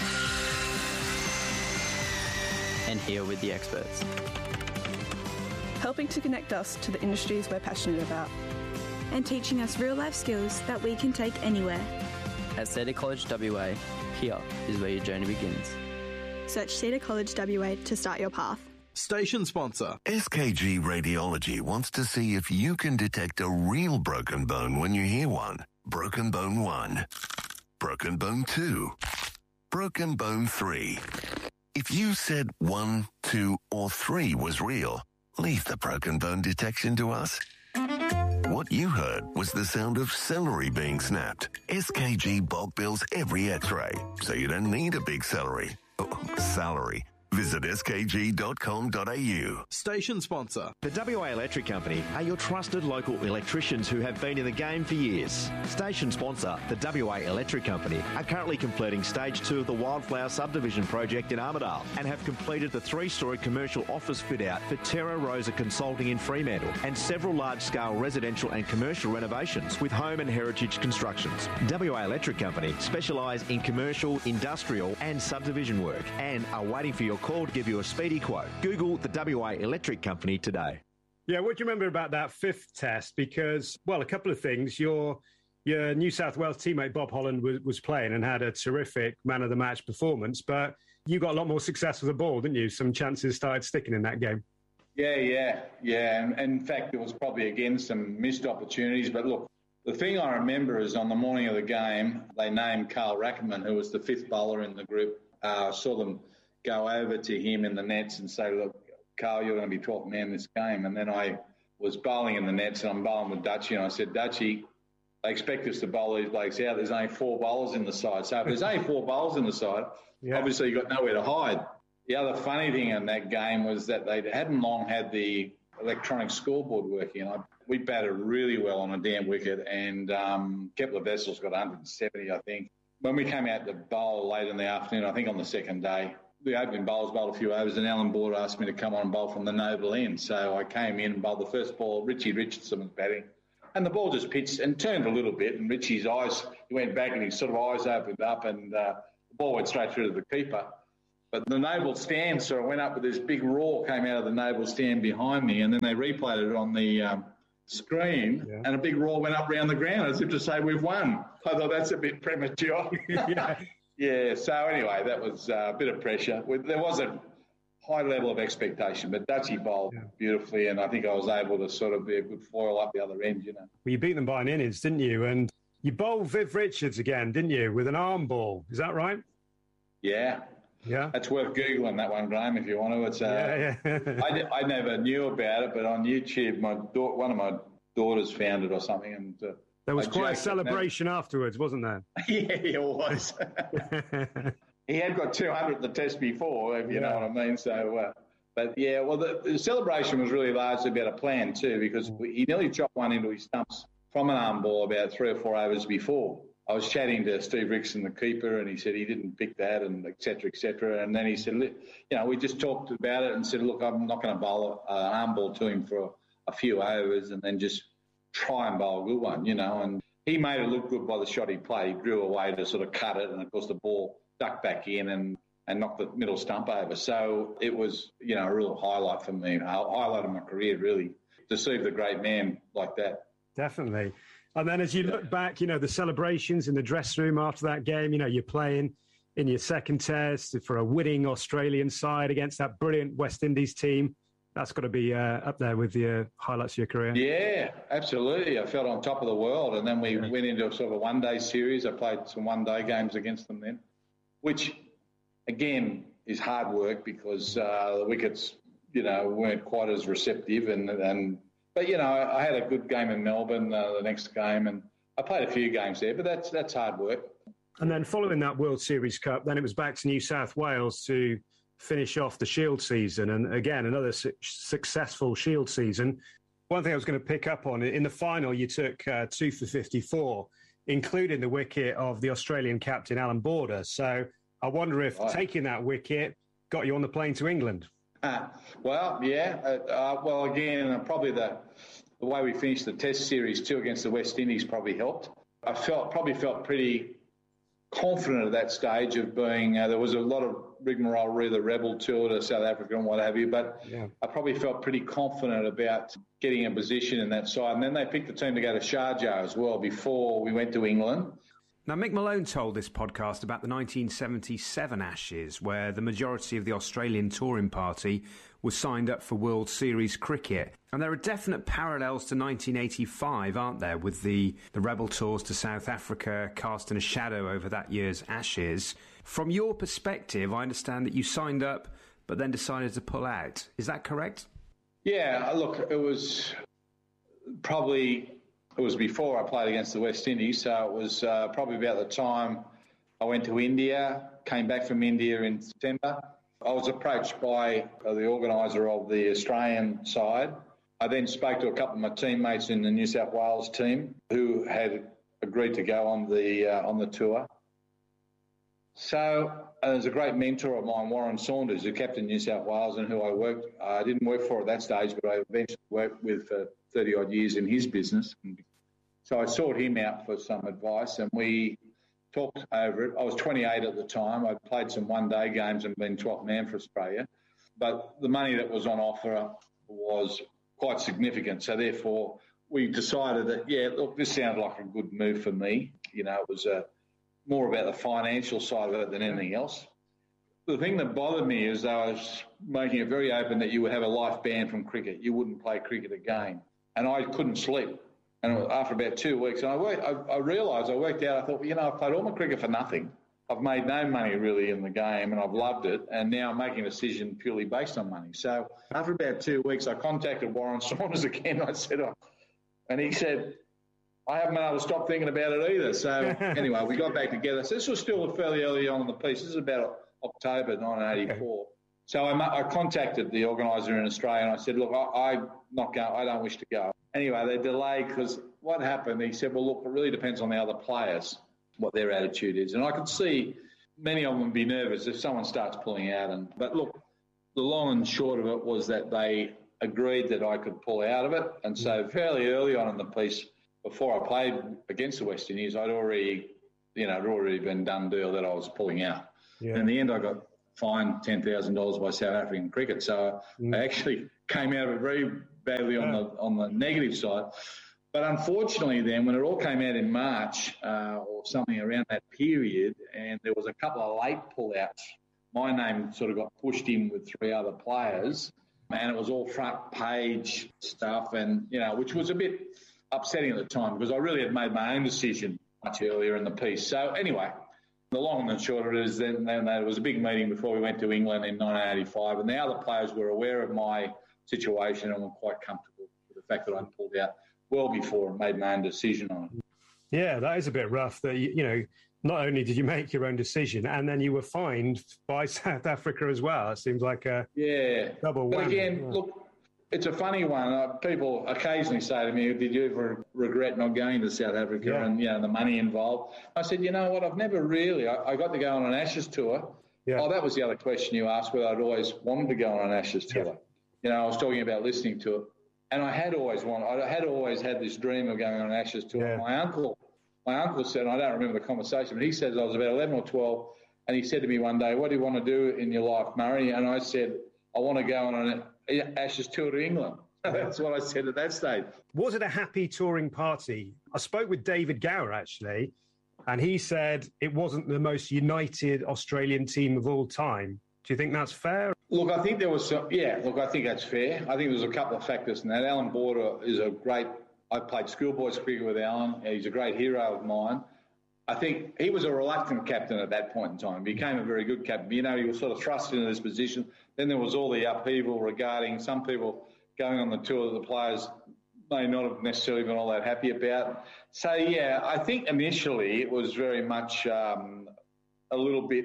Speaker 11: and here with the experts,
Speaker 12: helping to connect us to the industries we're passionate about,
Speaker 13: and teaching us real-life skills that we can take anywhere.
Speaker 11: At Cedar College W A, here is where your journey begins.
Speaker 13: Search Cedar College W A to start your path.
Speaker 10: Station sponsor.
Speaker 14: S K G Radiology wants to see if you can detect a real broken bone when you hear one. Broken bone one. Broken bone two. Broken bone three. If you said one, two, or three was real, leave the broken bone detection to us. What you heard was the sound of celery being snapped. S K G bulk bills every x-ray, so you don't need a big celery. Oh, salary. Visit s k g dot com dot a u.
Speaker 10: Station sponsor.
Speaker 15: The W A Electric Company are your trusted local electricians who have been in the game for years. Station sponsor, the W A Electric Company, are currently completing stage two of the Wildflower Subdivision project in Armidale and have completed the three-storey commercial office fit-out for Terra Rosa Consulting in Fremantle and several large-scale residential and commercial renovations with home and heritage constructions. W A Electric Company specialise in commercial, industrial and subdivision work and are waiting for your call to give you a speedy quote. Google the W A Electric Company today.
Speaker 8: Yeah, what do you remember about that fifth test? Because, well, a couple of things. Your your New South Wales teammate Bob Holland was, was playing and had a terrific man-of-the-match performance, but you got a lot more success with the ball, didn't you? Some chances started sticking in that game.
Speaker 5: Yeah, yeah, yeah. And, and in fact, there was probably, again, some missed opportunities. But look, the thing I remember is on the morning of the game, they named Carl Rackerman, who was the fifth bowler in the group. I uh, saw them go over to him in the nets and say, look, Carl, you're going to be twelfth man this game. And then I was bowling in the nets and I'm bowling with Dutchie and I said, Dutchie, they expect us to bowl these blokes out. There's only four bowlers in the side. So if there's only four bowlers in the side, yeah. obviously you've got nowhere to hide. The other funny thing in that game was that they hadn't long had the electronic scoreboard working. And I, we batted really well on a damn wicket, and um, Kepler Wessels got one hundred seventy, I think. When we came out to bowl late in the afternoon, I think on the second day, the opening bowlers bowled a few overs, and Alan Border asked me to come on and bowl from the noble end. So I came in and bowled the first ball. Richie Richardson was batting. And the ball just pitched and turned a little bit, and Richie's eyes, he went back and his sort of eyes opened up, and uh, the ball went straight through to the keeper. But the noble stand sort of went up with this big roar, came out of the noble stand behind me, and then they replayed it on the um, screen, yeah. and a big roar went up around the ground as if to say, we've won. I thought that's a bit premature. yeah. yeah, so anyway, that was uh, a bit of pressure. There was a high level of expectation, but Dutchie bowled yeah. beautifully, and I think I was able to sort of be a good foil up the other end, you know.
Speaker 8: Well, you beat them by an innings, didn't you? And you bowled Viv Richards again, didn't you, with an arm ball? Is that right?
Speaker 5: Yeah.
Speaker 8: Yeah.
Speaker 5: That's worth Googling, that one, Graham, if you want to. It's uh, yeah, yeah. I, I never knew about it, but on YouTube, my da- one of my daughters found it or something. And uh,
Speaker 8: there was
Speaker 5: I
Speaker 8: quite a celebration afterwards, wasn't there?
Speaker 5: yeah, it was. He had got two hundred at the test before, if you yeah. know what I mean. So, uh, but yeah, well, the, the celebration was really largely about a plan too, because we, he nearly chopped one into his stumps from an arm ball about three or four overs before. I was chatting to Steve Rickson, the keeper, and he said he didn't pick that, and et cetera, et cetera. And then he said, you know, we just talked about it and said, look, I'm not going to bowl an arm ball to him for a few overs and then just try and bowl a good one, you know. And he made it look good by the shot he played. He drew away to sort of cut it, and of course the ball ducked back in and, and knocked the middle stump over. So it was, you know, a real highlight for me, a highlight of my career, really, to see the great man like that.
Speaker 8: Definitely. And then as you look back, you know, the celebrations in the dressing room after that game, you know, you're playing in your second test for a winning Australian side against that brilliant West Indies team. That's got to be uh, up there with the uh, highlights of your career.
Speaker 5: Yeah, absolutely. I felt on top of the world. And then we yeah. went into a sort of a one-day series. I played some one-day games against them then, which, again, is hard work because uh, the wickets, you know, weren't quite as receptive and and But, you know, I had a good game in Melbourne uh, the next game, and I played a few games there, but that's that's hard work.
Speaker 8: And then following that World Series Cup, then it was back to New South Wales to finish off the Shield season. And, again, another su- successful Shield season. One thing I was going to pick up on, in the final, you took uh, two for fifty-four, including the wicket of the Australian captain, Alan Border. So I wonder if right. taking that wicket got you on the plane to England.
Speaker 5: Uh, well, yeah. Uh, uh, well, again, probably the the way we finished the Test series too against the West Indies probably helped. I felt probably felt pretty confident at that stage of being. Uh, there was a lot of rigmarole, re the Rebel tour to South Africa and what have you, but yeah. I probably felt pretty confident about getting a position in that side. And then they picked the team to go to Sharjah as well before we went to England.
Speaker 6: Now, Mick Malone told this podcast about the nineteen seventy-seven Ashes, where the majority of the Australian touring party was signed up for World Series cricket. And there are definite parallels to nineteen eighty-five, aren't there, with the, the Rebel tours to South Africa casting a shadow over that year's Ashes. From your perspective, I understand that you signed up but then decided to pull out. Is that correct?
Speaker 5: Yeah, look, it was probably... It was before I played against the West Indies, so it was uh, probably about the time I went to India, came back from India in September. I was approached by uh, the organiser of the Australian side. I then spoke to a couple of my teammates in the New South Wales team who had agreed to go on the uh, on the tour. So uh, there's a great mentor of mine, Warren Saunders, who captained New South Wales and who I worked. I uh, didn't work for at that stage, but I eventually worked with for thirty odd years in his business. So I sought him out for some advice, and we talked over it. I was twenty-eight at the time. I'd played some one-day games and been twelfth man for Australia. But the money that was on offer was quite significant. So therefore, we decided that, yeah, look, this sounded like a good move for me. You know, it was uh, more about the financial side of it than anything else. The thing that bothered me is I was making it very open that you would have a life ban from cricket. You wouldn't play cricket again. And I couldn't sleep. And after about two weeks, and I, worked, I, I realised, I worked out, I thought, well, you know, I've played all my cricket for nothing. I've made no money really in the game, and I've loved it, and now I'm making a decision purely based on money. So after about two weeks, I contacted Warren Saunders again. I said, oh, and he said, I haven't been able to stop thinking about it either. So anyway, we got back together. So this was still fairly early on in the piece. This is about October nineteen eighty-four. Okay. So I, I contacted the organiser in Australia and I said, look, I, I'm not going, I don't wish to go. Anyway, they delayed because what happened, he said, well, look, it really depends on the other players, what their attitude is. And I could see many of them would be nervous if someone starts pulling out. And But look, the long and short of it was that they agreed that I could pull out of it. And so fairly early on in the piece, before I played against the West Indies, I'd already, you know, it had already been done deal that I was pulling out. Yeah. And in the end, I got fined ten thousand dollars by South African cricket. So mm. I actually came out of it very badly on the on the negative side. But unfortunately then, when it all came out in March uh, or something around that period, and there was a couple of late pullouts, my name sort of got pushed in with three other players, and it was all front page stuff, and, you know, which was a bit upsetting at the time because I really had made my own decision much earlier in the piece. So anyway, the long and the short of it is then, then there was a big meeting before we went to England in nineteen eighty-five, and the other players were aware of my situation and were quite comfortable with the fact that I pulled out well before and made my own decision on it.
Speaker 8: Yeah, that is a bit rough that, you, you know, not only did you make your own decision and then you were fined by South Africa as well. It seems like a
Speaker 5: yeah.
Speaker 8: double whammy.
Speaker 5: But again,
Speaker 8: yeah.
Speaker 5: look, it's a funny one. Uh, people occasionally say to me, did you ever regret not going to South Africa yeah. and, you know, the money involved? I said, you know what, I've never really. I, I got to go on an Ashes tour. Yeah. Oh, that was the other question you asked, whether I'd always wanted to go on an Ashes tour. Yeah. You know, I was talking about listening to it. And I had always wanted, I had always had this dream of going on an Ashes tour. Yeah. My uncle, my uncle said, and I don't remember the conversation, but he said I was about eleven or twelve, and he said to me one day, what do you want to do in your life, Murray? And I said, I want to go on an Ashes tour to England. That's what I said at that stage.
Speaker 8: Was it a happy touring party? I spoke with David Gower, actually, and he said it wasn't the most united Australian team of all time. Do you think that's fair?
Speaker 5: Look, I think there was some, yeah, look, I think that's fair. I think there's a couple of factors in that. Alan Border is a great, I played schoolboys cricket with Alan. He's a great hero of mine. I think he was a reluctant captain at that point in time. He became a very good captain. You know, he was sort of thrust into this position. Then there was all the upheaval regarding some people going on the tour that the players may not have necessarily been all that happy about. So, yeah, I think initially it was very much um, a little bit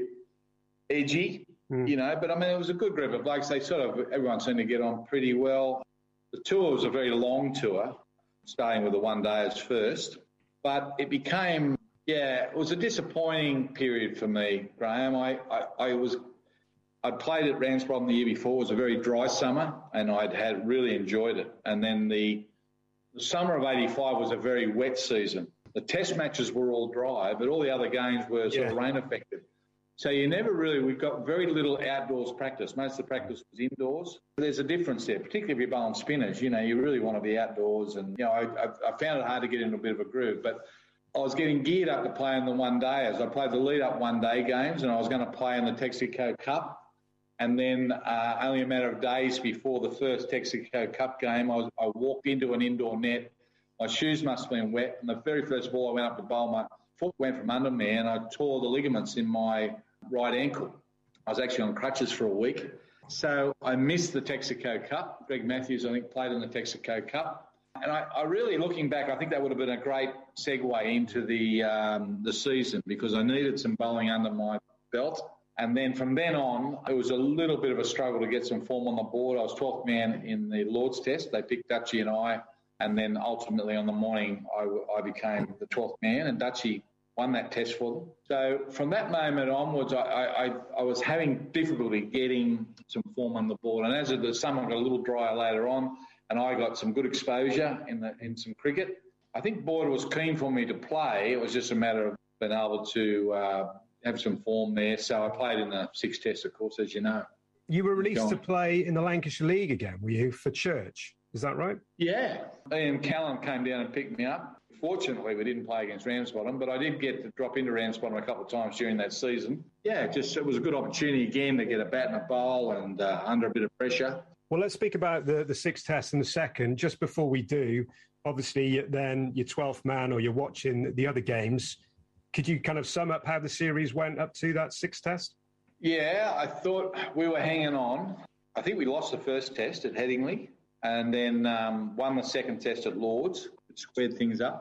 Speaker 5: edgy. Mm. You know, but I mean, it was a good group of blokes. They sort of, everyone seemed to get on pretty well. The tour was a very long tour, starting with the one days first, but it became, yeah, it was a disappointing period for me, Graham. I, I, I was, I'd played at Ramsbottom the year before. It was a very dry summer, and I'd had really enjoyed it. And then the, the summer of eighty-five was a very wet season. The test matches were all dry, but all the other games were sort yeah. of rain affected. So you never really, we've got very little outdoors practice. Most of the practice was indoors. There's a difference there, particularly if you're bowling spinners. You know, you really want to be outdoors. And, you know, I, I found it hard to get into a bit of a groove. But I was getting geared up to play in the one-day as I played the lead-up one-day games, and I was going to play in the Texaco Cup. And then uh, only a matter of days before the first Texaco Cup game, I, was, I walked into an indoor net. My shoes must have been wet. And the very first ball I went up to bowl, my foot went from under me and I tore the ligaments in my right ankle. I was actually on crutches for a week. So I missed the Texaco Cup. Greg Matthews, I think, played in the Texaco Cup. And I, I really, looking back, I think that would have been a great segue into the um, the season because I needed some bowling under my belt. And then from then on, it was a little bit of a struggle to get some form on the board. I was twelfth man in the Lord's Test. They picked Dutchie and I. And then ultimately on the morning, I, I became the twelfth man, and Dutchie won that test for them. So from that moment onwards, I, I, I was having difficulty getting some form on the board. And as the summer got a little drier later on, and I got some good exposure in the in some cricket, I think Border was keen for me to play. It was just a matter of being able to uh, have some form there. So I played in the six tests, of course, as you know.
Speaker 8: You were released to play in the Lancashire League again, were you, for Church? Is that right?
Speaker 5: Yeah. Ian Callan came down and picked me up. Fortunately, we didn't play against Ramsbottom, but I did get to drop into Ramsbottom a couple of times during that season. Yeah, just it was a good opportunity again to get a bat and a bowl and uh, under a bit of pressure.
Speaker 8: Well, let's speak about the, the sixth test in a second. Just before we do, obviously, then your twelfth man or you're watching the other games. Could you kind of sum up how the series went up to that sixth test?
Speaker 5: Yeah, I thought we were hanging on. I think we lost the first test at Headingley and then um, won the second test at Lord's. It squared things up.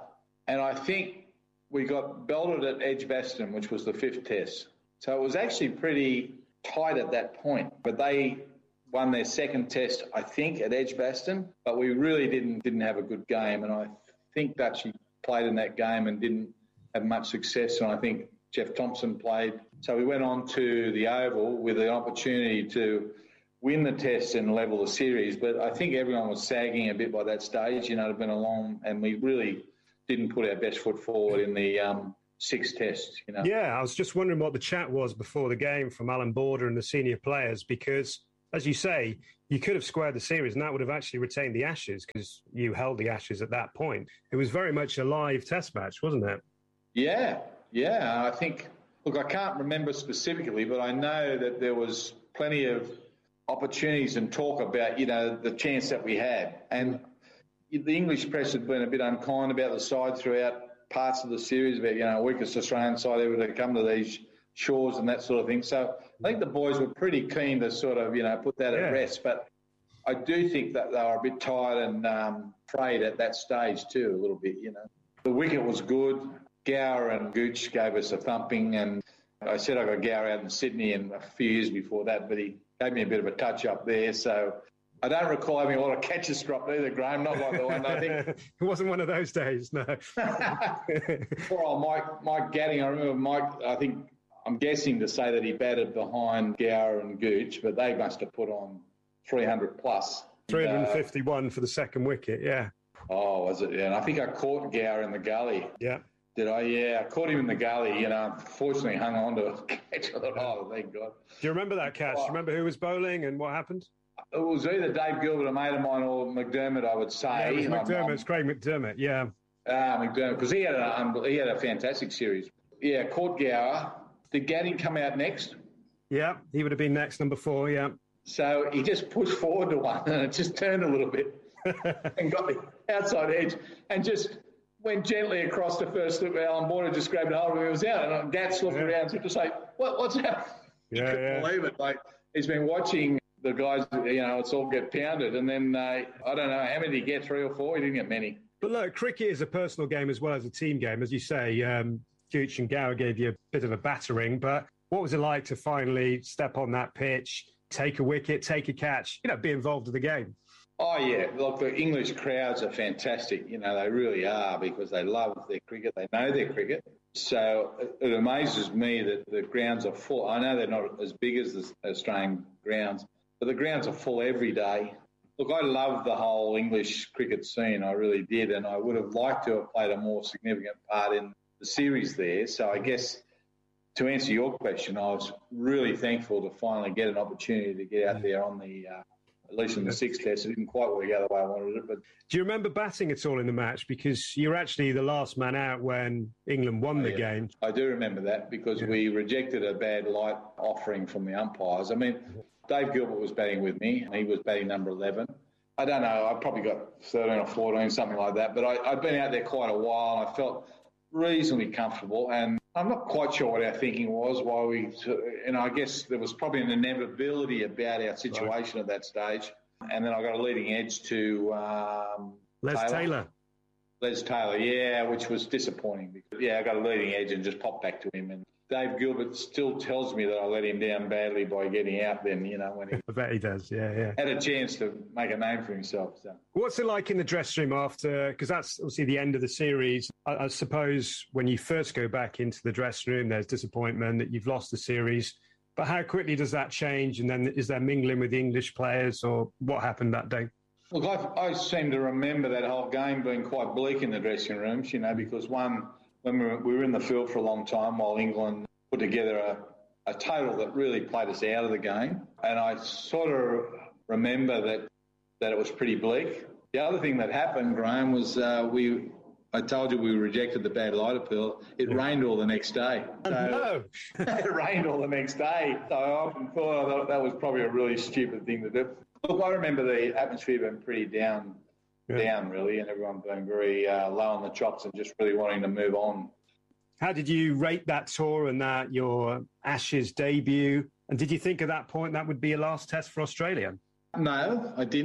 Speaker 5: And I think we got belted at Edgbaston, which was the fifth test. So it was actually pretty tight at that point. But they won their second test, I think, at Edgbaston. But we really didn't didn't have a good game. And I think Dutchie played in that game and didn't have much success. And I think Jeff Thompson played. So we went on to the Oval with an opportunity to win the test and level the series. But I think everyone was sagging a bit by that stage. You know, it had been a long, and we really didn't put our best foot forward in the um, six tests, you know.
Speaker 8: Yeah, I was just wondering what the chat was before the game from Alan Border and the senior players, because, as you say, you could have squared the series and that would have actually retained the Ashes because you held the Ashes at that point. It was very much a live test match, wasn't it?
Speaker 5: Yeah, yeah. I think, look, I can't remember specifically, but I know that there was plenty of opportunities and talk about, you know, the chance that we had. And the English press had been a bit unkind about the side throughout parts of the series, about, you know, weakest Australian side ever to come to these shores and that sort of thing. So I think the boys were pretty keen to sort of, you know, put that
Speaker 8: Yeah.
Speaker 5: at rest. But I do think that they were a bit tired and um, afraid at that stage too, a little bit, you know. The wicket was good. Gower and Gooch gave us a thumping, and I said I got Gower out in Sydney and a few years before that, but he gave me a bit of a touch up there. So I don't recall having a lot of catches dropped either, Graham, not like the one I think.
Speaker 8: It wasn't one of those days, no.
Speaker 5: Poor old Mike, Mike Gadding, I remember Mike, I think, I'm guessing to say that he batted behind Gower and Gooch, but they must have put on three hundred plus.
Speaker 8: three hundred fifty-one uh, for the second wicket, yeah.
Speaker 5: Oh, was it? Yeah, and I think I caught Gower in the gully.
Speaker 8: Yeah.
Speaker 5: Did I? Yeah, I caught him in the gully, you know, unfortunately hung on to a catch. I thought, oh, thank God.
Speaker 8: Do you remember that catch? Do you remember who was bowling and what happened?
Speaker 5: It was either Dave Gilbert, a mate of mine, or McDermott, I would say.
Speaker 8: Yeah, it was McDermott.
Speaker 5: Um,
Speaker 8: It's Craig McDermott, yeah.
Speaker 5: Ah, McDermott, because he, had a, um, he had a fantastic series. Yeah, caught Gower. Did Gadding come out next?
Speaker 8: Yeah, he would have been next, number four, yeah.
Speaker 5: So he just pushed forward to one and it just turned a little bit and got the outside edge and just went gently across the first slip. Alan Border just grabbed it hold of him. He was out and Gats looked yeah. around and just like, what, what's happening?
Speaker 8: Yeah,
Speaker 5: he couldn't
Speaker 8: yeah.
Speaker 5: believe it. Like, he's been watching the guys, you know, it's all get pounded. And then, uh, I don't know, how many did he get? Three or four? He didn't get many.
Speaker 8: But look, cricket is a personal game as well as a team game. As you say, um, Gooch and Gower gave you a bit of a battering. But what was it like to finally step on that pitch, take a wicket, take a catch, you know, be involved in the game?
Speaker 5: Oh, yeah. Look, the English crowds are fantastic. You know, they really are because they love their cricket. They know their cricket. So it, it amazes me that the grounds are full. I know they're not as big as the Australian grounds, but the grounds are full every day. Look, I love the whole English cricket scene. I really did. And I would have liked to have played a more significant part in the series there. So I guess to answer your question, I was really thankful to finally get an opportunity to get out there on the... Uh, at least in the sixth test. It didn't quite work out the way I wanted it. But
Speaker 8: do you remember batting at all in the match? Because you were actually the last man out when England won the
Speaker 5: yeah,
Speaker 8: game.
Speaker 5: I do remember that because yeah. we rejected a bad light offering from the umpires. I mean, Dave Gilbert was batting with me, and he was batting number eleven. I don't know, I probably got thirteen or fourteen, something like that. But I, I'd been out there quite a while, and I felt reasonably comfortable. And I'm not quite sure what our thinking was, why we, you know, I guess there was probably an inevitability about our situation right. at that stage. And then I got a leading edge to um,
Speaker 8: Les Taylor. Taylor.
Speaker 5: Les Taylor, yeah, which was disappointing. Because, yeah, I got a leading edge and just popped back to him. And Dave Gilbert still tells me that I let him down badly by getting out then, you know, when he
Speaker 8: I bet he does, yeah, yeah.
Speaker 5: had a chance to make a name for himself. So.
Speaker 8: What's it like in the dressing room after, because that's obviously the end of the series. I, I suppose when you first go back into the dressing room, there's disappointment that you've lost the series. But how quickly does that change? And then is there mingling with the English players or what happened that day?
Speaker 5: Look, I, I seem to remember that whole game being quite bleak in the dressing rooms, you know, because one... when we were, we were in the field for a long time while England put together a, a total that really played us out of the game. And I sort of remember that that it was pretty bleak. The other thing that happened, Graham, was uh, we I told you we rejected the bad light appeal. It yeah. rained all the next day. So
Speaker 8: no.
Speaker 5: It rained all the next day. So I often thought, I thought that was probably a really stupid thing to do. Look, I remember the atmosphere being pretty down. Yeah. down really, and everyone being very uh, low on the chops and just really wanting to move on.
Speaker 8: How did you rate that tour and that your Ashes debut? And did you think at that point that would be your last test for Australia?
Speaker 5: No, I didn't.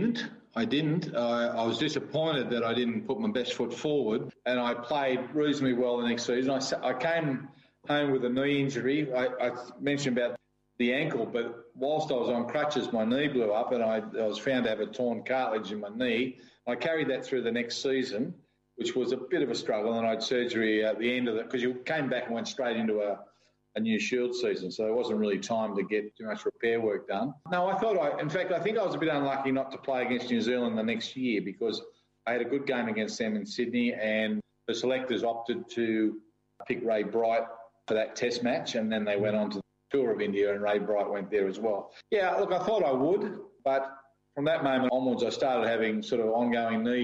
Speaker 5: I didn't. I, I was disappointed that I didn't put my best foot forward, and I played reasonably well the next season. I, I came home with a knee injury. I, I mentioned about the ankle, but whilst I was on crutches, my knee blew up, and I, I was found to have a torn cartilage in my knee. I carried that through the next season, which was a bit of a struggle, and I had surgery at the end of it because you came back and went straight into a, a new Shield season, so there wasn't really time to get too much repair work done. No, I thought I, in fact, I think I was a bit unlucky not to play against New Zealand the next year because I had a good game against them in Sydney, and the selectors opted to pick Ray Bright for that test match, and then they went on to the tour of India, and Ray Bright went there as well. Yeah, look, I thought I would, but from that moment onwards, I started having sort of ongoing knee